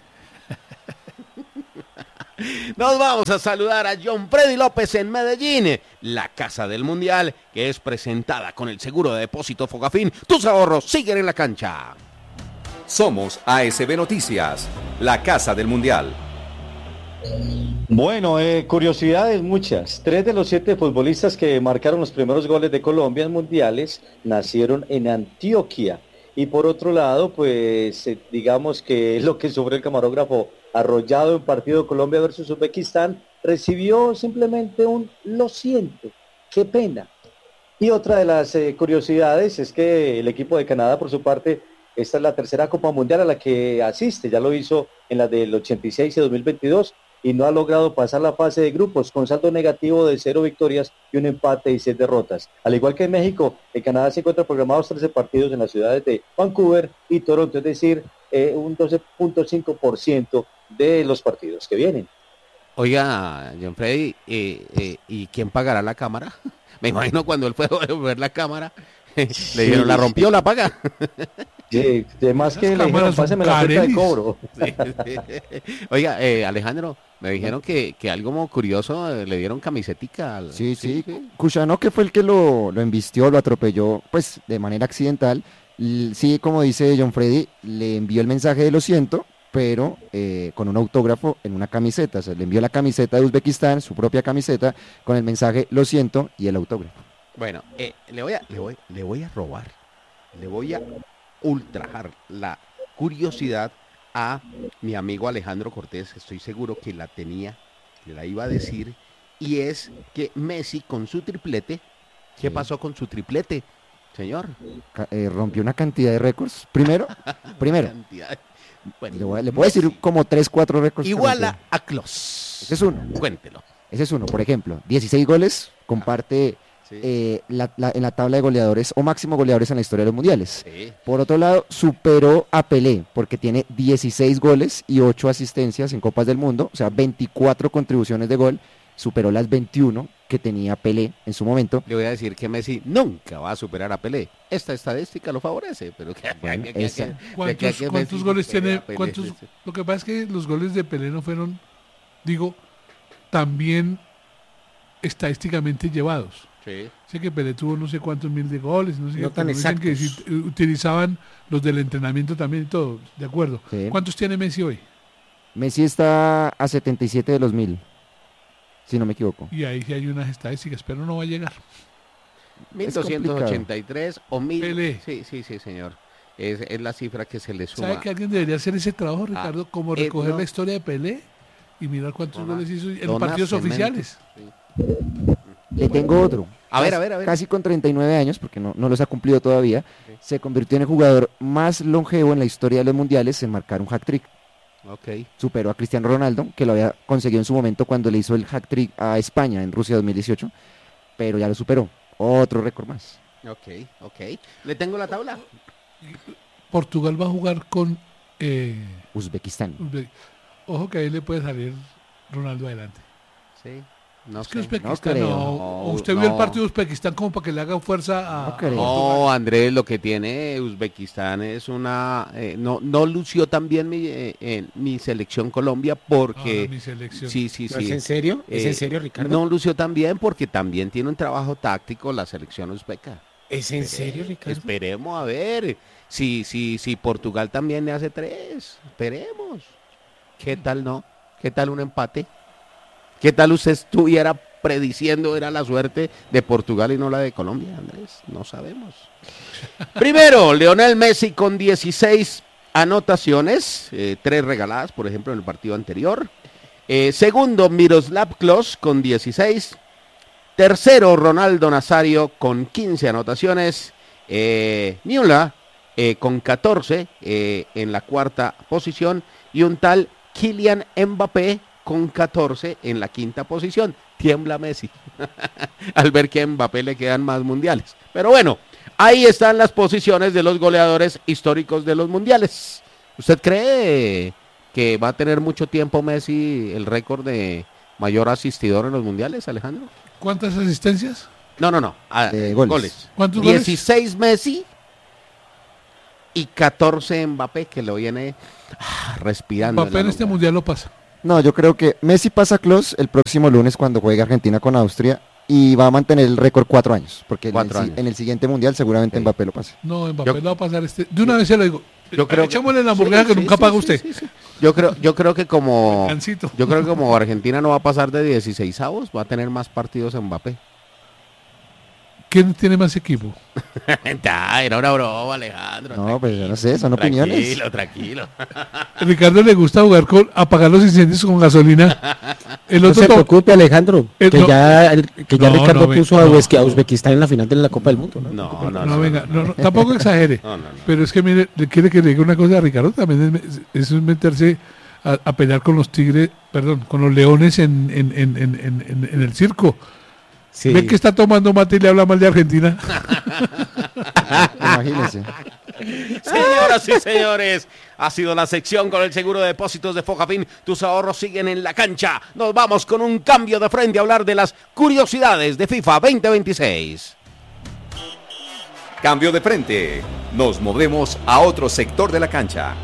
Nos vamos a saludar a John Freddy López en Medellín, la casa del mundial, que es presentada con el seguro de depósito Fogafín. Tus ahorros siguen en la cancha. Somos A S B Noticias, la casa del mundial. Bueno, eh, curiosidades muchas. Tres de los siete futbolistas que marcaron los primeros goles de Colombia en mundiales nacieron en Antioquia. Y por otro lado, pues eh, digamos que lo que sufrió el camarógrafo Arrollado en partido Colombia versus Uzbekistán, recibió simplemente un lo siento, qué pena. Y otra de las eh, curiosidades es que el equipo de Canadá, por su parte, esta es la tercera Copa Mundial a la que asiste, ya lo hizo en la del ochenta y seis y dos mil veintidós, y no ha logrado pasar la fase de grupos con saldo negativo de cero victorias y un empate y seis derrotas. Al igual que en México, en Canadá se encuentran programados trece partidos en las ciudades de Vancouver y Toronto, es decir, eh, un doce punto cinco por ciento de los partidos que vienen. Oiga, John Freddy, eh, eh, ¿y quién pagará la cámara? Me imagino cuando él fue a ver la cámara, le dijeron, sí, ¿la rompió o la paga? Sí, además que le dijeron, páseme la cuenta de cobro. Sí, sí. Oiga, eh, Alejandro, me dijeron que, que algo muy curioso, eh, le dieron camisetica. Al... Sí, sí, sí. Cushano, que fue el que lo, lo embistió, lo atropelló, pues de manera accidental. Sí, como dice John Freddy, le envió el mensaje de lo siento, pero eh, con un autógrafo en una camiseta. O sea, le envió la camiseta de Uzbekistán, su propia camiseta, con el mensaje lo siento y el autógrafo. Bueno, eh, le, voy a, le, voy, le voy a robar, le voy a ultrajar la curiosidad a mi amigo Alejandro Cortés, estoy seguro que la tenía, que la iba a decir, y es que Messi con su triplete, ¿qué sí. pasó con su triplete, señor? Eh, rompió una cantidad de récords. Primero, primero. Bueno, le, voy a, le puedo decir como tres, cuatro récords. Iguala a Klose. Ese es uno. Cuéntelo. Ese es uno, por ejemplo, dieciséis goles, comparte sí. eh, la, la, en la tabla de goleadores o máximo goleadores en la historia de los mundiales. Sí. Por otro lado, superó a Pelé, porque tiene dieciséis goles y ocho asistencias en Copas del Mundo, o sea, veinticuatro contribuciones de gol, superó las veintiuno que tenía Pelé en su momento. Le voy a decir que Messi nunca va a superar a Pelé. Esta estadística lo favorece, pero que, bueno, que, que, que, ¿cuántos, que ¿cuántos goles tiene? ¿Cuántos? Lo que pasa es que los goles de Pelé no fueron, digo, también estadísticamente llevados. Sí. Sé que Pelé tuvo no sé cuántos mil de goles, no sé no qué, tan dicen que si, utilizaban los del entrenamiento también y todo, de acuerdo. Sí. ¿Cuántos tiene Messi hoy? Messi está a setenta y siete de los mil. Si no me equivoco. Y ahí sí hay unas estadísticas, pero no va a llegar. mil doscientos ochenta y tres o mil. Pelé. Sí, sí, sí, señor. Es, es la cifra que se le suma. ¿Sabe que alguien debería hacer ese trabajo, Ricardo? Ah, como recoger eh, no. la historia de Pelé y mirar cuántos Dona, goles hizo en los partidos cemento. oficiales. Sí. Le tengo otro. A ver, a ver, a ver. Casi con treinta y nueve años, porque no, no los ha cumplido todavía, sí. se convirtió en el jugador más longevo en la historia de los mundiales en marcar un hat-trick. Okay. Superó a Cristiano Ronaldo, que lo había conseguido en su momento cuando le hizo el hat-trick a España en Rusia dos mil dieciocho, pero ya lo superó. Otro récord más. Ok, ok. ¿Le tengo la tabla? Portugal va a jugar con eh, Uzbekistán. Uzbe- Ojo que ahí le puede salir Ronaldo adelante. Sí. No es sé. que Uzbekistán, no, no, no, usted no. vio el partido de Uzbekistán como para que le haga fuerza a... No creo. No, Andrés, lo que tiene Uzbekistán es una... Eh, no no lució tan bien mi, eh, en mi selección Colombia porque... Ah, mi selección. Sí, sí, sí. ¿Es en serio? ¿Es Eh, en serio, Ricardo? No lució tan bien porque también tiene un trabajo táctico la selección uzbeca. ¿Es en serio, Ricardo? Esperemos a ver si, si, si Portugal también le hace tres. Esperemos. ¿Qué tal no? ¿Qué tal un empate? ¿Qué tal usted estuviera prediciendo era la suerte de Portugal y no la de Colombia, Andrés? No sabemos. Primero, Lionel Messi con dieciséis anotaciones, eh, tres regaladas, por ejemplo, en el partido anterior. Eh, segundo, Miroslav Klose con dieciséis. Tercero, Ronaldo Nazario con quince anotaciones. Eh, Müller eh, con catorce eh, en la cuarta posición. Y un tal Kylian Mbappé con catorce en la quinta posición. Tiembla Messi al ver que a Mbappé le quedan más mundiales. Pero bueno, ahí están las posiciones de los goleadores históricos de los mundiales. ¿Usted cree, que va a tener mucho tiempo Messi el récord de mayor asistidor en los mundiales, Alejandro. ¿Cuántas asistencias? No, no, no, a, Eh, goles. goles. ¿Cuántos dieciséis Messi y catorce Mbappé, que lo viene ah, respirando. Mbappé en este mundial lo pasa. No, yo creo que Messi pasa close el próximo lunes cuando juegue Argentina con Austria y va a mantener el récord cuatro años, porque Cuatro en, el, años. en el siguiente mundial seguramente Sí. Mbappé lo pase. No, Mbappé Yo- lo va a pasar este. De una vez se lo digo. Yo creo que- Echémosle la hamburguesa Sí, que sí, nunca sí, paga sí, usted. sí, sí. Yo creo, yo creo que como Gansito. yo creo que como Argentina no va a pasar de dieciséis avos, va a tener más partidos Mbappé. ¿Quién tiene más equipo? Ya, era una broma, Alejandro. No, pues yo no sé, son opiniones. Tranquilo, tranquilo. A Ricardo le gusta jugar con apagar los incendios con gasolina. El No otro se to- preocupe, Alejandro, Eh, que no. ya, que ya No, Ricardo no, ve- puso a, no. Uzbe- a Uzbekistán en la final de la Copa del Mundo, ¿no? No, no, No, no. venga, no, no, tampoco exagere. No, no, no. Pero es que mire, le quiere que le diga una cosa a Ricardo, también es, eso es meterse a, a pelear con los tigres, perdón, con los leones en, en, en, en, en- en el circo. Sí. Ve que está tomando mate y le habla mal de Argentina. Imagínense. Señoras y señores, ha sido la sección con el seguro de depósitos de Focafin. Tus ahorros siguen en la cancha. Nos vamos con un cambio de frente a hablar de las curiosidades de FIFA veinte veintiséis. Cambio de frente. Nos movemos a otro sector de la cancha.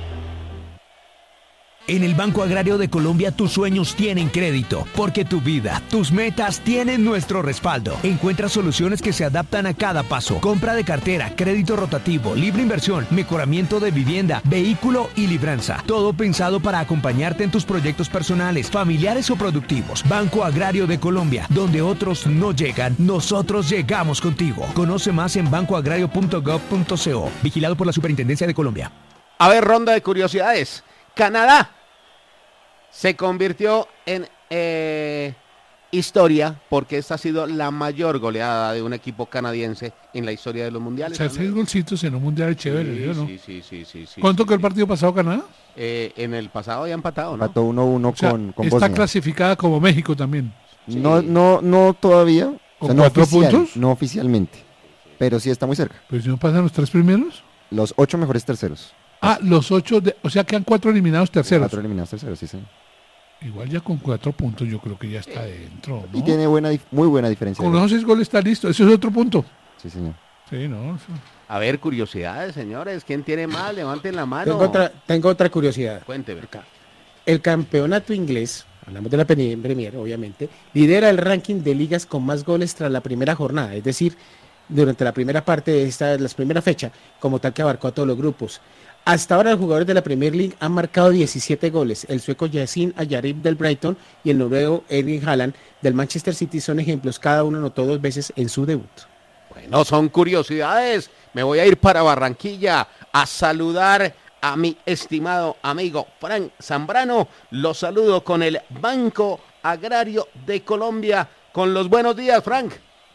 En el Banco Agrario de Colombia tus sueños tienen crédito, porque tu vida, tus metas tienen nuestro respaldo. Encuentra soluciones que se adaptan a cada paso. Compra de cartera, crédito rotativo, libre inversión, mejoramiento de vivienda, vehículo y libranza. Todo pensado para acompañarte en tus proyectos personales, familiares o productivos. Banco Agrario de Colombia, donde otros no llegan, nosotros llegamos contigo. Conoce más en banco agrario punto gov punto co. Vigilado por la Superintendencia de Colombia. A ver, ronda de curiosidades. Canadá se convirtió en eh, historia porque esta ha sido la mayor goleada de un equipo canadiense en la historia de los O mundiales. sea, seis golcitos en un mundial chévere, Sí, ¿yo no? sí, sí, sí, sí, sí, ¿Cuánto sí, quedó el sí. partido pasado Canadá? Eh, en el pasado ya empatado, ¿no? Empató uno uno O sea, con, con está Bosnia. clasificada como México también. No, no, no todavía. O ¿Con sea, no, cuatro oficial, puntos? no oficialmente. Pero sí está muy cerca. Pues si no pasan los tres primeros. Los ocho mejores terceros. Ah, los ocho, de, o sea, quedan cuatro eliminados terceros. Cuatro eliminados terceros, sí, señor. Igual ya con cuatro puntos yo creo que ya está dentro, ¿no? Y tiene buena, dif- muy buena diferencia. Con de los goles. seis goles está listo. Eso es otro punto. Sí, señor. Sí, no. eso- A ver, curiosidades, señores. ¿Quién tiene más? Levanten la mano. Tengo otra, tengo otra curiosidad. Cuénteme. El campeonato inglés, hablamos de la Premier, Premier, obviamente, lidera el ranking de ligas con más goles tras la primera jornada, es decir, durante la primera parte de esta, las primera fecha, como tal que abarcó a todos los grupos. Hasta ahora los jugadores de la Premier League han marcado diecisiete goles. El sueco Yacine Ayarib del Brighton y el noruego Erling Haaland del Manchester City son ejemplos. Cada uno anotó dos veces en su debut. Bueno, son curiosidades. Me voy a ir para Barranquilla a saludar a mi estimado amigo Frank Zambrano. Lo saludo con el Banco Agrario de Colombia. Con los buenos días, Frank.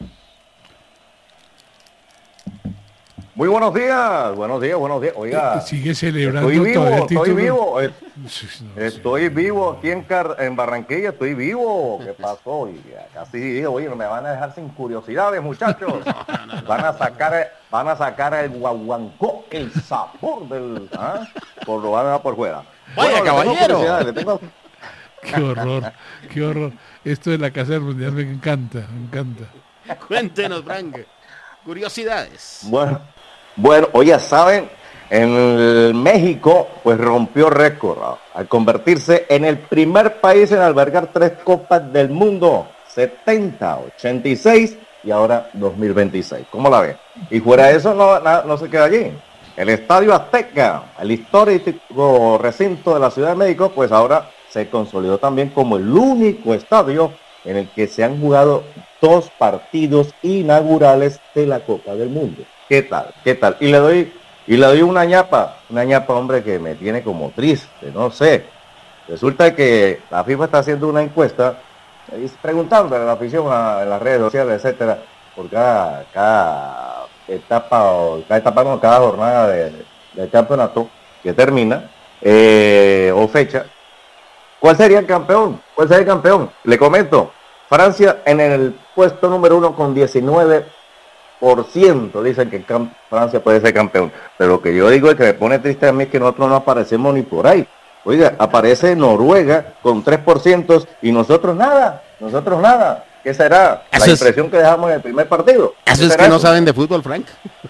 Muy buenos días, buenos días, buenos días. Oiga, Sigue celebrando estoy vivo, todavía el estoy título. vivo, eh, Sí, no sé. estoy vivo aquí en, Car- en Barranquilla, estoy vivo. ¿Qué pasó? Y casi dije, oye, no me van a dejar sin curiosidades, muchachos. Van a sacar, van a sacar el guaguancó, el sabor del, ¿ah? Por lo van a dar por fuera. Vaya, le tengo caballero. curiosidades, le tengo- Qué horror, qué horror. Esto de la Casa del Mundial me encanta, me encanta. Cuéntenos, Frank. Curiosidades. Bueno, bueno, oye, ¿saben? En el México, pues rompió récord ¿no? al convertirse en el primer país en albergar tres copas del mundo, setenta, ochenta y seis y ahora dos mil veintiséis. ¿Cómo la ven? Y fuera de eso no, no, no se queda allí. El Estadio Azteca, el histórico recinto de la Ciudad de México, pues ahora se consolidó también como el único estadio en el que se han jugado dos partidos inaugurales de la Copa del Mundo. ¿Qué tal? ¿Qué tal? Y le doy, y le doy una ñapa, una ñapa, hombre, que me tiene como triste, no sé. Resulta que la FIFA está haciendo una encuesta, eh, preguntando a la afición a, en las redes sociales, etcétera, por cada, cada etapa o cada etapa, no, cada jornada de, del campeonato que termina, eh, o fecha. ¿Cuál sería el campeón? ¿Cuál sería el campeón? Le comento, Francia en el puesto número uno con diecinueve por ciento dicen que Francia puede ser campeón. Pero lo que yo digo es que me pone triste a mí es que nosotros no aparecemos ni por ahí. Oiga, aparece Noruega con tres por ciento y nosotros nada, nosotros nada. ¿Qué será? Eso la es... impresión que dejamos en el primer partido. Eso es que eso? no saben de fútbol, Frank.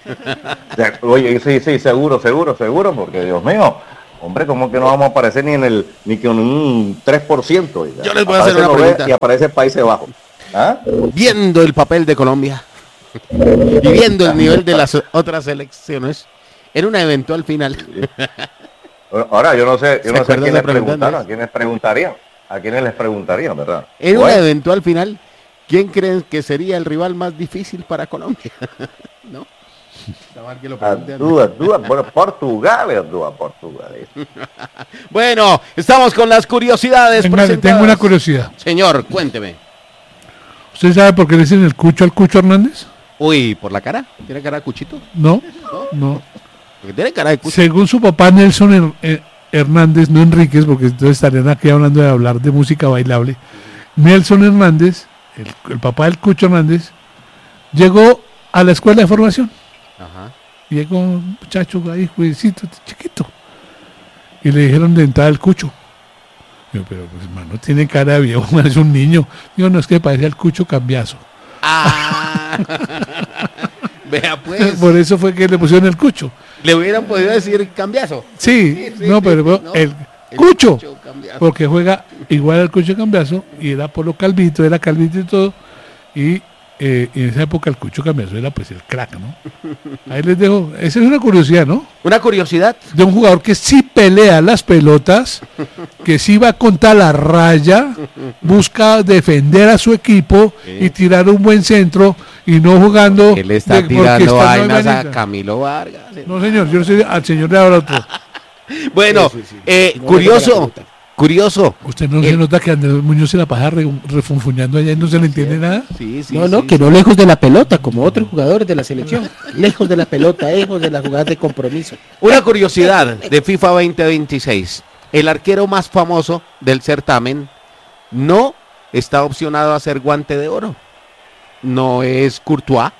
Oye, sí, sí, seguro, seguro, seguro, porque Dios mío, hombre, ¿cómo que no vamos a aparecer ni en el ni con un tres por ciento? Oiga. Yo les voy a aparece hacer una Noruega pregunta. Y aparece Países Bajos. ¿Ah? Viendo el papel de Colombia y viendo el nivel de las otras selecciones en una eventual final. Ahora, yo no sé, yo no sé a quién les preguntaron, preguntaron, a quiénes preguntarían, a quiénes les preguntarían, ¿verdad? En bueno. una eventual final, ¿quién creen que sería el rival más difícil para Colombia? ¿No? Que lo duda, duda, bueno, Portugal, duda, Portugal. Bueno, estamos con las curiosidades. Venga, tengo una curiosidad. Señor, cuénteme. ¿Usted sabe por qué le dicen el Cucho al Cucho Hernández? Uy, ¿por la cara? ¿Tiene cara de cuchito? No, no. no. Porque tiene cara de cucho. Según su papá Nelson Her Hernández, no Enríquez, porque entonces estarían aquí hablando de hablar de música bailable. Nelson Hernández, el, el papá del Cucho Hernández, llegó a la escuela de formación. Ajá. Llegó un muchacho ahí, jueguecito, chiquito. Y le dijeron de entrada el Cucho. Yo, pero pues hermano, tiene cara de viejo, es un niño. Digo, no, es que parece al Cucho Cambiazo. Ah. Vea pues. Por eso fue que le pusieron el Cucho. Le hubieran podido decir Cambiazo. Sí, sí, sí no, pero sí, no, el, el Cucho, Cucho porque juega igual al Cucho Cambiazo y era Polo Calvito, era Calvito y todo. Y eh, en esa época el Cucho Cambiazo era pues el crack, ¿no? Ahí les dejo, esa es una curiosidad, ¿no? Una curiosidad de un jugador que sí pelea las pelotas, que sí va contra la raya, busca defender a su equipo sí. y tirar un buen centro y no jugando. Él está de, tirando vainas no a Camilo Vargas. No, señor, yo soy al señor de ahora otro. Bueno, sí, sí, sí. Eh, no curioso. Curioso. Usted no eh, se nota que Andrés Muñoz se la pasa re, refunfuñando allá y no se le entiende sí, nada. Sí, sí, no, no, sí, que sí. no lejos de la pelota, como otros jugadores de la selección. Lejos de la pelota, lejos de las jugadas de compromiso. Una curiosidad de FIFA veinte veintiséis. El arquero más famoso del certamen no está opcionado a ser Guante de Oro. No es Courtois,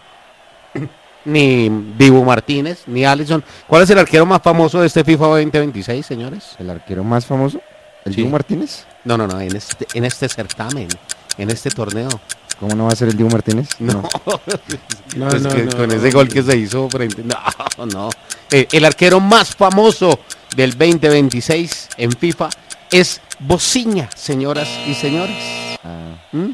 ni Dibu Martínez, ni Alisson. ¿Cuál es el arquero más famoso de este FIFA veinte veintiséis, señores? ¿El arquero más famoso? ¿El sí. Dibu Martínez? No, no, no, en este, en este certamen, en este torneo. ¿Cómo no va a ser el Dibu Martínez? No, no, no, no, que, no con no, ese gol que se hizo frente. No, no. Eh, el arquero más famoso del veinte veintiséis en FIFA es Bociña, señoras y señores. Ah. ¿Mm?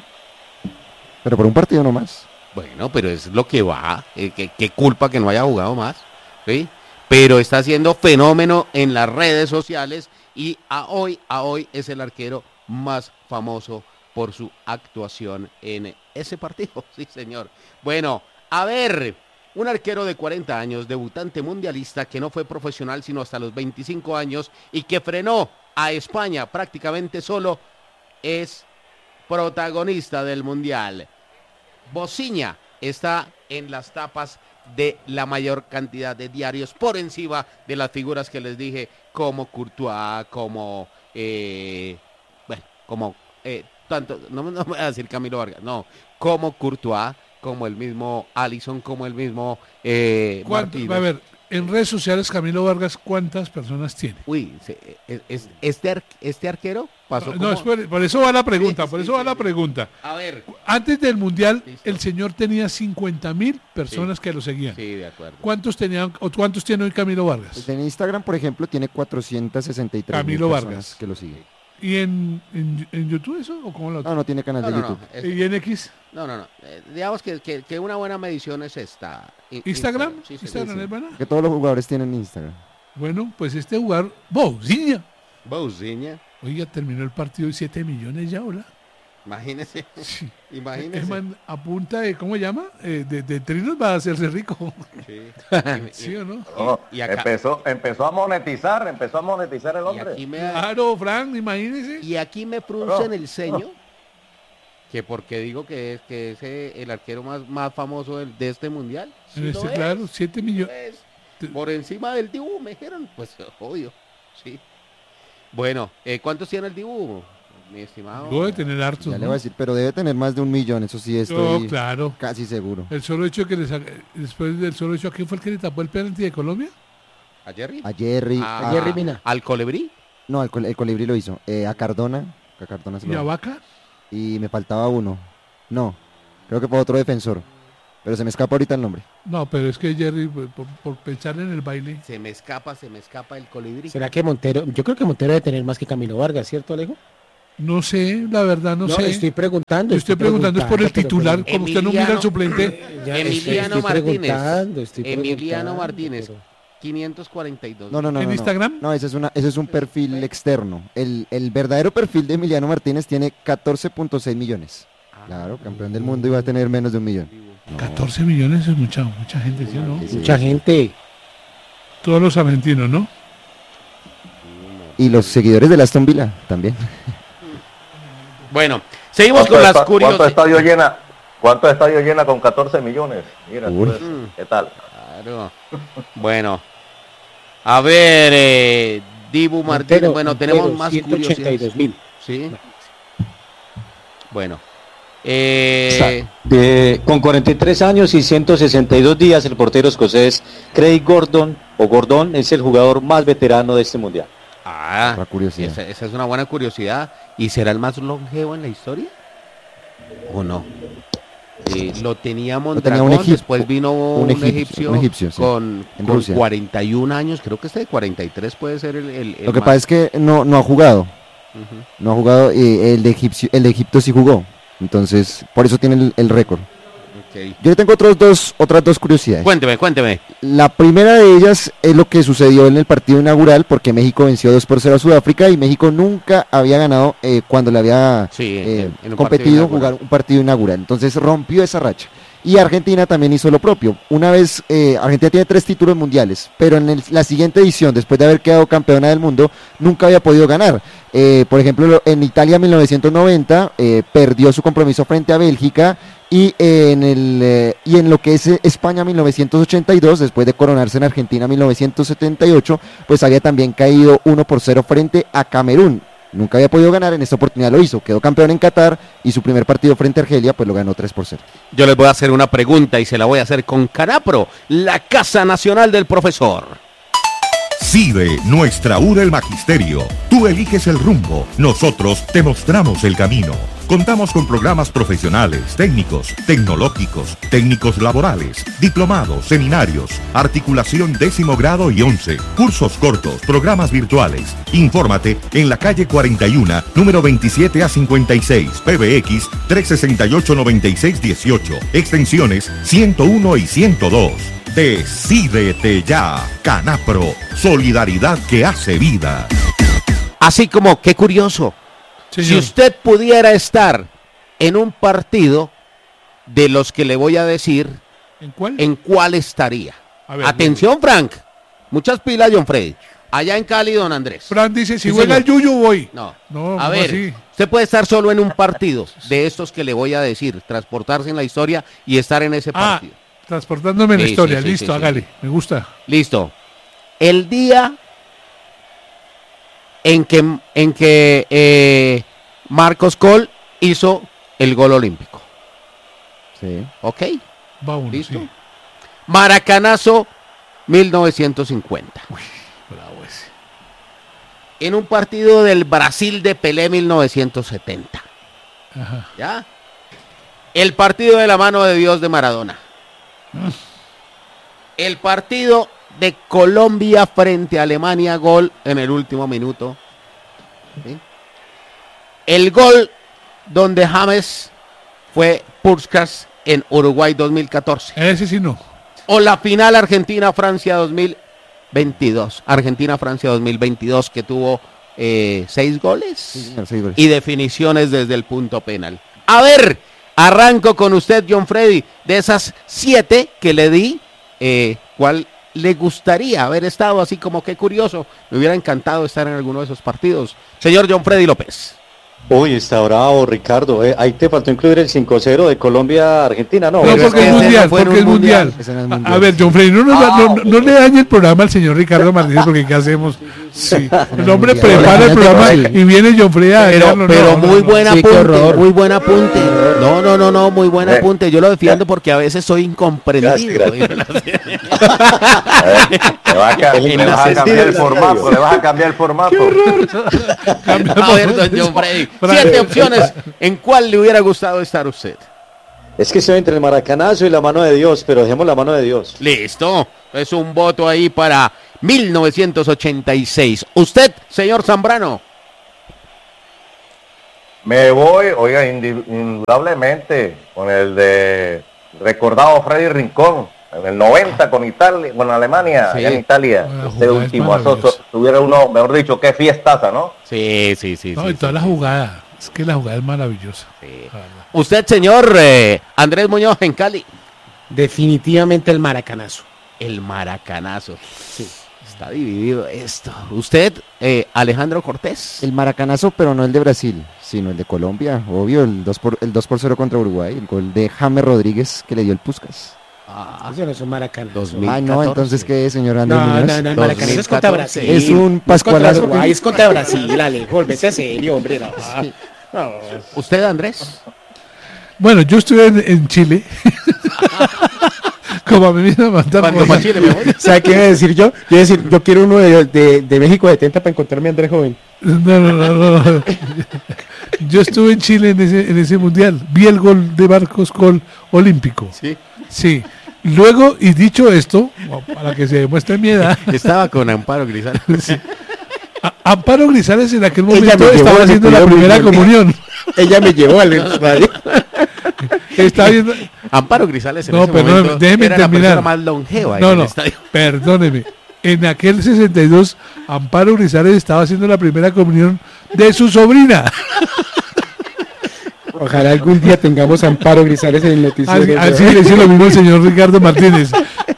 Pero por un partido nomás. Bueno, pero es lo que va. Eh, ¿qué, qué culpa que no haya jugado más? ¿Sí? Pero está haciendo fenómeno en las redes sociales. Y a hoy, a hoy es el arquero más famoso por su actuación en ese partido. Sí, señor. Bueno, a ver, un arquero de cuarenta años, debutante mundialista, que no fue profesional sino hasta los veinticinco años y que frenó a España prácticamente solo, es protagonista del Mundial. Bociña está en las tapas de la mayor cantidad de diarios por encima de las figuras que les dije, como Courtois, como eh, bueno, como eh, tanto, no, no me voy a decir Camilo Vargas, no, como Courtois, como el mismo Alisson, como el mismo eh, Martínez. A ver, en redes sociales Camilo Vargas, ¿cuántas personas tiene? Uy, es, este, ar, este arquero pasó no, como... es por, por eso va la pregunta, sí, por sí, eso sí, va sí, la pregunta. A ver. Antes del Mundial, listo. El señor tenía cincuenta mil personas sí, que lo seguían. Sí, de acuerdo. ¿Cuántos tenían, o cuántos tiene hoy Camilo Vargas? Pues en Instagram, por ejemplo, tiene cuatrocientos sesenta y tres Camilo mil Vargas personas que lo siguen. ¿Y en, en, en YouTube eso? ¿O cómo lo No, no tiene canal no, de no, YouTube. No, es... ¿Y en X? No, no, no. Eh, digamos que, que, que una buena medición es esta. ¿Instagram? Sí, sí, ¿Instagram sí, es buena? Que todos los jugadores tienen Instagram. Bueno, pues este jugador, Bociña. Bociña. Oiga, terminó el partido y siete millones ya, ¿hola? Imagínese. Sí. Imagínese. Es man, a punta de, ¿cómo se llama? Eh, de, de trinos va a hacerse rico. Sí. ¿Sí o no? no y acá, empezó, empezó a monetizar, empezó a monetizar el hombre. Me, claro, Frank, imagínese. Y aquí me fruncen el ceño, que porque digo que es que es el arquero más, más famoso del, de este mundial. ¿Sí en este, claro, siete millones. Por encima del Dibu, me dijeron, pues obvio, sí. Bueno, eh, ¿cuántos tiene el Dibu? Mi estimado. Debe tener hartos. Ya ¿no? le voy a decir, pero debe tener más de un millón, eso sí estoy no, claro. casi seguro. El solo hecho que le saca, después del solo hecho, ¿a quién fue el que le tapó el penalti de Colombia? ¿A Jerry? A Jerry. A, a Jerry Mina. ¿Al Colibrí? No, el, col- el Colibrí lo hizo. Eh, a Cardona. A Cardona se lo ¿Y a Vaca? Y me faltaba uno. No, creo que fue otro defensor. Pero se me escapa ahorita el nombre. No, pero es que Jerry, por, por pensar en el baile. Se me escapa, se me escapa el Colibrí. ¿Será que Montero? Yo creo que Montero debe tener más que Camilo Vargas, ¿cierto, Alejo? No sé, la verdad no, No, sé. estoy preguntando. Yo estoy, estoy preguntando, es por el preguntando, titular, pero- como usted no mira al suplente. Ya, Emiliano estoy Martínez. preguntando, estoy Emiliano preguntando, Martínez. pero- quinientos cuarenta y dos. No, no, no. ¿En no, no. Instagram? No, ese es, una, ese es un perfil externo. El, el verdadero perfil de Emiliano Martínez tiene catorce punto seis millones. Claro, campeón del mundo iba a tener menos de un millón. No. catorce millones es mucha, mucha gente, ¿sí o no? Mucha gente. Todos los argentinos, ¿no? Y los seguidores de Aston Villa también. Bueno, seguimos con ¿Cuánto las esta- curiosas. ¿Cuánto estadio llena? ¿Cuánto estadio llena con catorce millones? Mira, Uy. pues, ¿qué tal? Claro. Bueno. A ver, eh, Dibu Martínez. Montero, Bueno, Montero, tenemos más ciento ochenta y curiosidades. dos mil. Sí. Bueno. Eh, De- con cuarenta y tres años y ciento sesenta y dos días, el portero escocés Craig Gordon, o Gordon, es el jugador más veterano de este mundial. ah, Otra curiosidad. esa, esa es una buena curiosidad. ¿Y será el más longevo en la historia? ¿O no? Eh, lo tenía Mondragón, un egip- después vino un, un egipcio, egipcio, un egipcio, sí, con, en con Rusia. cuarenta y un años, creo que este de cuarenta y tres puede ser el, el, el Lo que más. pasa es que no, no ha jugado. Ujú. No ha jugado. eh, el, de Egipcio, el de Egipto sí jugó. Entonces, por eso tiene el, el récord. Ok. Yo le tengo otros dos, otras dos curiosidades. Cuénteme, cuénteme. La primera de ellas es lo que sucedió en el partido inaugural, porque México venció dos por cero a Sudáfrica y México nunca había ganado eh, cuando le había Sí, eh, en- en un competido partido jugar un partido inaugural. Entonces rompió esa racha. Y Argentina también hizo lo propio. Una vez, eh, Argentina tiene tres títulos mundiales, pero en el- la siguiente edición, después de haber quedado campeona del mundo, nunca había podido ganar. Eh, por ejemplo, lo- en Italia mil novecientos noventa eh, perdió su compromiso frente a Bélgica y, eh, en el, eh, y en lo que es eh, España mil novecientos ochenta y dos, después de coronarse en Argentina mil novecientos setenta y ocho, pues había también caído uno por cero frente a Camerún. Nunca había podido ganar, en esta oportunidad lo hizo, quedó campeón en Qatar y su primer partido frente a Argelia pues lo ganó tres por cero. Yo les voy a hacer una pregunta y se la voy a hacer con Canapro, la Casa Nacional del Profesor. CIDE, nuestra U del Magisterio. Tú eliges el rumbo, nosotros te mostramos el camino. Contamos con programas profesionales, técnicos, tecnológicos, técnicos laborales, diplomados, seminarios, articulación décimo grado y once, cursos cortos, programas virtuales. Infórmate en la calle cuarenta y uno, número veintisiete a cincuenta y seis, P B X trescientos sesenta y ocho, noventa y seis dieciocho, extensiones ciento uno y ciento dos. Decídete ya, Canapro, solidaridad que hace vida. Así como, qué curioso, Señor. si usted pudiera estar en un partido de los que le voy a decir, ¿En cuál? ¿en cuál estaría? A ver, Atención, Frank. Muchas pilas, John Freddy. Allá en Cali, don Andrés. Fran dice, si Sí, juega el señor. Yuyu voy. No. No, A ¿cómo ver, así? usted puede estar solo en un partido de estos que le voy a decir, transportarse en la historia y estar en ese Ah, partido. transportándome en la Sí, historia. sí, sí, Listo, sí, sí. hágale. Me gusta. Listo. El día en que, en que eh, Marcos Col hizo el gol olímpico. Sí. ¿Ok? Va uno, ¿Listo? sí. Maracanazo mil novecientos cincuenta. Bravo ese. En un partido del Brasil de Pelé mil novecientos setenta. Ajá. ¿Ya? El partido de la mano de Dios de Maradona. El partido de Colombia frente a Alemania, gol en el último minuto. ¿Sí? El gol donde James fue Puskás en Uruguay dos mil catorce. Ese sí no. O la final Argentina-Francia dos mil veintidós. Argentina-Francia dos mil veintidós que tuvo eh, seis goles Sí, señor, seis goles. y definiciones desde el punto penal. A ver, arranco con usted, John Freddy. De esas siete que le di, eh, ¿cuál le gustaría haber estado? Así como que curioso. Me hubiera encantado estar en alguno de esos partidos. Señor John Freddy López. Uy, está bravo, Ricardo. Eh, ahí te faltó incluir el cinco cero de Colombia-Argentina, ¿no? No, pero es porque que es ese mundial, no fue en porque es un mundial. Ese no es A- mundial. A ver, John Freddy, no, nos va- no, no le dañe el programa al señor Ricardo Martínez, porque ¿qué hacemos? Sí, el hombre prepara el programa y viene John Frey a Pero, no, pero no, muy no, buen no. apunte, muy buen apunte. No, no, no, no, muy buen Eh, apunte. Yo lo defiendo porque a veces soy incomprendido. Gracias, Le vas a, ca- En le la vas a cambiar el sesión. formato, le vas a cambiar el formato. A ver, don John Frey, siete opciones. ¿En cuál le hubiera gustado estar usted? Es que estoy entre el maracanazo y la mano de Dios, pero dejemos la mano de Dios. Listo. Es un voto ahí para mil novecientos ochenta y seis. ¿Usted, señor Zambrano? Me voy, oiga, indi- indudablemente con el de recordado Freddy Rincón en el noventa con Italia, con Alemania, Sí. allá en Italia. Bueno, Este jugada es último, eso, maravillosa. tuviera uno, mejor dicho, qué fiestaza, ¿no? Sí, sí, sí. No, sí, y toda sí, la sí. jugada. Es que la jugada es maravillosa. Sí. La verdad. Usted, señor eh, Andrés Muñoz en Cali. Definitivamente el maracanazo. El maracanazo. Sí. Está dividido esto. Usted, eh, Alejandro Cortés. El maracanazo, pero no el de Brasil, sino el de Colombia, obvio, el dos por, el dos por cero contra Uruguay, el gol de James Rodríguez que le dio el Puskas. Ah, Eso no es un maracanazo. dos mil Ah, no, catorce. entonces, ¿qué es, señor Andrés No, Muñoz? no, no, el maracanazo es contra Brasil. Es un No es contra pascualazo. Uruguay, es contra Brasil, Alejo, volvete a serio, hombre. No. No. ¿Usted, Andrés? Bueno, yo estuve en, en Chile. Como a mí me mandaron. Cuando pa' Chile me voy. ¿Sabe qué iba a decir yo? Yo iba a decir, yo quiero uno de, de, de México setenta para encontrarme a Andrés Joven. No, no, no, no. Yo estuve en Chile en ese, en ese mundial. Vi el gol de Marcos Col olímpico. Sí. Sí. Luego, y dicho esto, para que se demuestre mi edad, Estaba con Amparo Grisal. A- Amparo Grisales en aquel Ella me momento llevó estaba al haciendo la estudio primera muy bien. comunión. Ella me llevó al estadio. Estaba viendo. Amparo Grisales en No, ese perdóneme, momento déjeme era la terminar. persona más longeva No, en no, el estadio. perdóneme. En aquel sesenta y dos, Amparo Grisales estaba haciendo la primera comunión de su sobrina. Ojalá algún día tengamos a Amparo Grisales en el Así, noticiero. así le hizo lo mismo el señor Ricardo Martínez.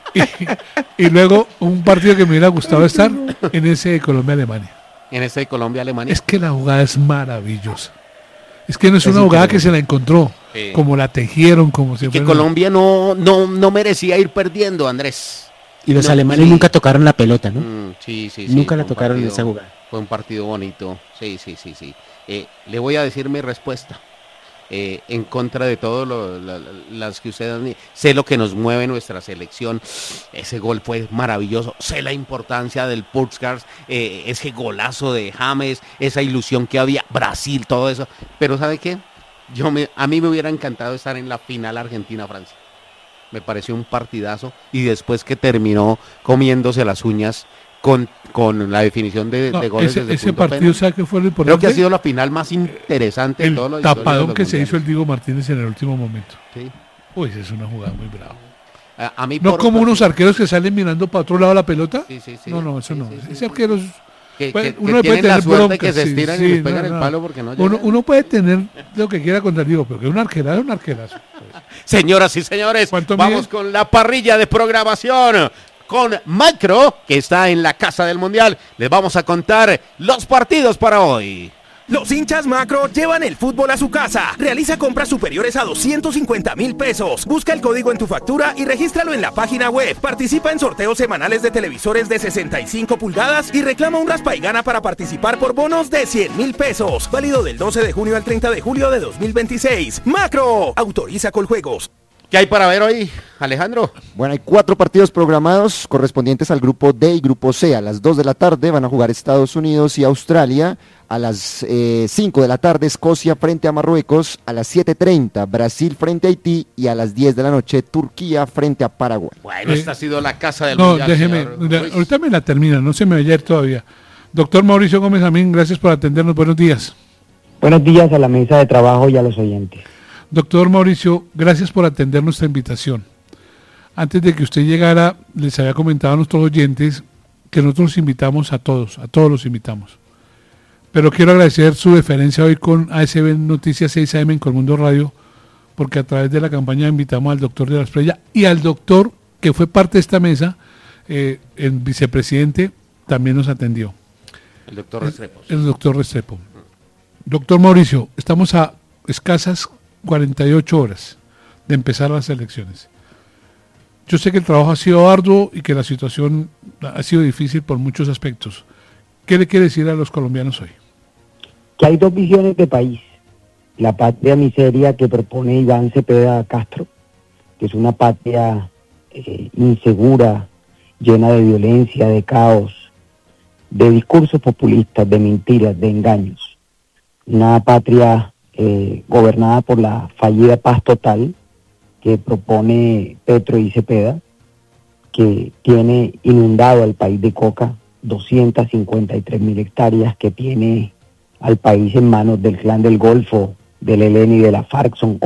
Y, y luego un partido que me hubiera gustado estar en ese de Colombia-Alemania. En este de Colombia-Alemania. Es que la jugada es maravillosa. Es que no es una jugada que se la encontró, Sí. como la tejieron, como si Que fuera- Colombia no, no, no merecía ir perdiendo, Andrés. Y los No, alemanes sí. nunca tocaron la pelota, ¿no? Mm, sí, sí, sí. Nunca fue la un tocaron en partido- esa jugada. Fue un partido bonito. Sí, sí, sí, sí. Eh, le voy a decir mi respuesta. Eh, en contra de todo lo, la- la- las que usted han- sé lo que nos mueve nuestra selección. Ese gol fue maravilloso. Sé la importancia del Puskars, eh, ese golazo de James, esa ilusión que había, Brasil, todo eso. Pero ¿sabe qué? Yo me, a mí me hubiera encantado estar en la final Argentina-Francia. Me pareció un partidazo y después que terminó comiéndose las uñas con, con la definición de, No, de goles ese desde ese punto partido, penal. ¿sabe qué fue lo Creo importante? que ha sido la final más interesante de el todos los historia de tapadón los que se mundiales. hizo el Diego Martínez en el último momento. Sí. Uy, esa es una jugada muy brava. A, a mí No por- como unos arqueros que salen mirando para otro lado la pelota. Sí, sí, sí. No, no, eso Sí, no. sí, sí, Ese sí. arquero es- que, puede- que- uno que le puede tienen la tener suerte bronca, que se sí, estiran sí, y les pegan no, el no. palo porque no Uno, llegan. uno puede tener lo que quiera contra el Diego, pero que un arquerazo es un arquerazo. Señoras y señores, ¿Cuánto vamos mide? con la parrilla de programación. Con Macro, que está en la casa del Mundial, les vamos a contar los partidos para hoy. Los hinchas Macro llevan el fútbol a su casa. Realiza compras superiores a doscientos cincuenta mil pesos. Busca el código en tu factura y regístralo en la página web. Participa en sorteos semanales de televisores de sesenta y cinco pulgadas y reclama un raspa y gana para participar por bonos de cien mil pesos. Válido del doce de junio al treinta de julio de dos mil veintiséis. Macro. Autoriza Coljuegos. ¿Qué hay para ver hoy, Alejandro? Bueno, hay cuatro partidos programados correspondientes al grupo D y grupo C. A las dos de la tarde van a jugar Estados Unidos y Australia. A las eh, cinco de la tarde Escocia frente a Marruecos. A las siete treinta Brasil frente a Haití. Y a las diez de la noche Turquía frente a Paraguay. Bueno, Eh, esta ha sido la casa del No, Mundial. déjeme, señor la- Ruiz. ahorita me la termina, no se me vaya a ir todavía. Doctor Mauricio Gómez Amín, gracias por atendernos, buenos días. Buenos días a la mesa de trabajo y a los oyentes. Doctor Mauricio, gracias por atender nuestra invitación. Antes de que usted llegara, les había comentado a nuestros oyentes que nosotros los invitamos a todos, a todos los invitamos. Pero quiero agradecer su deferencia hoy con A S B Noticias seis A M en Colmundo Radio, porque a través de la campaña invitamos al doctor de la Esprella y al doctor que fue parte de esta mesa, eh, el vicepresidente, también nos atendió. El doctor Restrepo. El doctor Restrepo. Doctor Mauricio, estamos a escasas cuarenta y ocho horas de empezar las elecciones. Yo sé que el trabajo ha sido arduo y que la situación ha sido difícil por muchos aspectos. ¿Qué le quiere decir a los colombianos hoy? Que hay dos visiones de país. La patria miseria que propone Iván Cepeda Castro, que es una patria eh, insegura, llena de violencia, de caos, de discursos populistas, de mentiras, de engaños. Una patria eh, gobernada por la fallida paz total que propone Petro y Cepeda, que tiene inundado al país de coca, doscientas cincuenta y tres mil hectáreas, que tiene al país en manos del Clan del Golfo, del E L N y de la FARC, son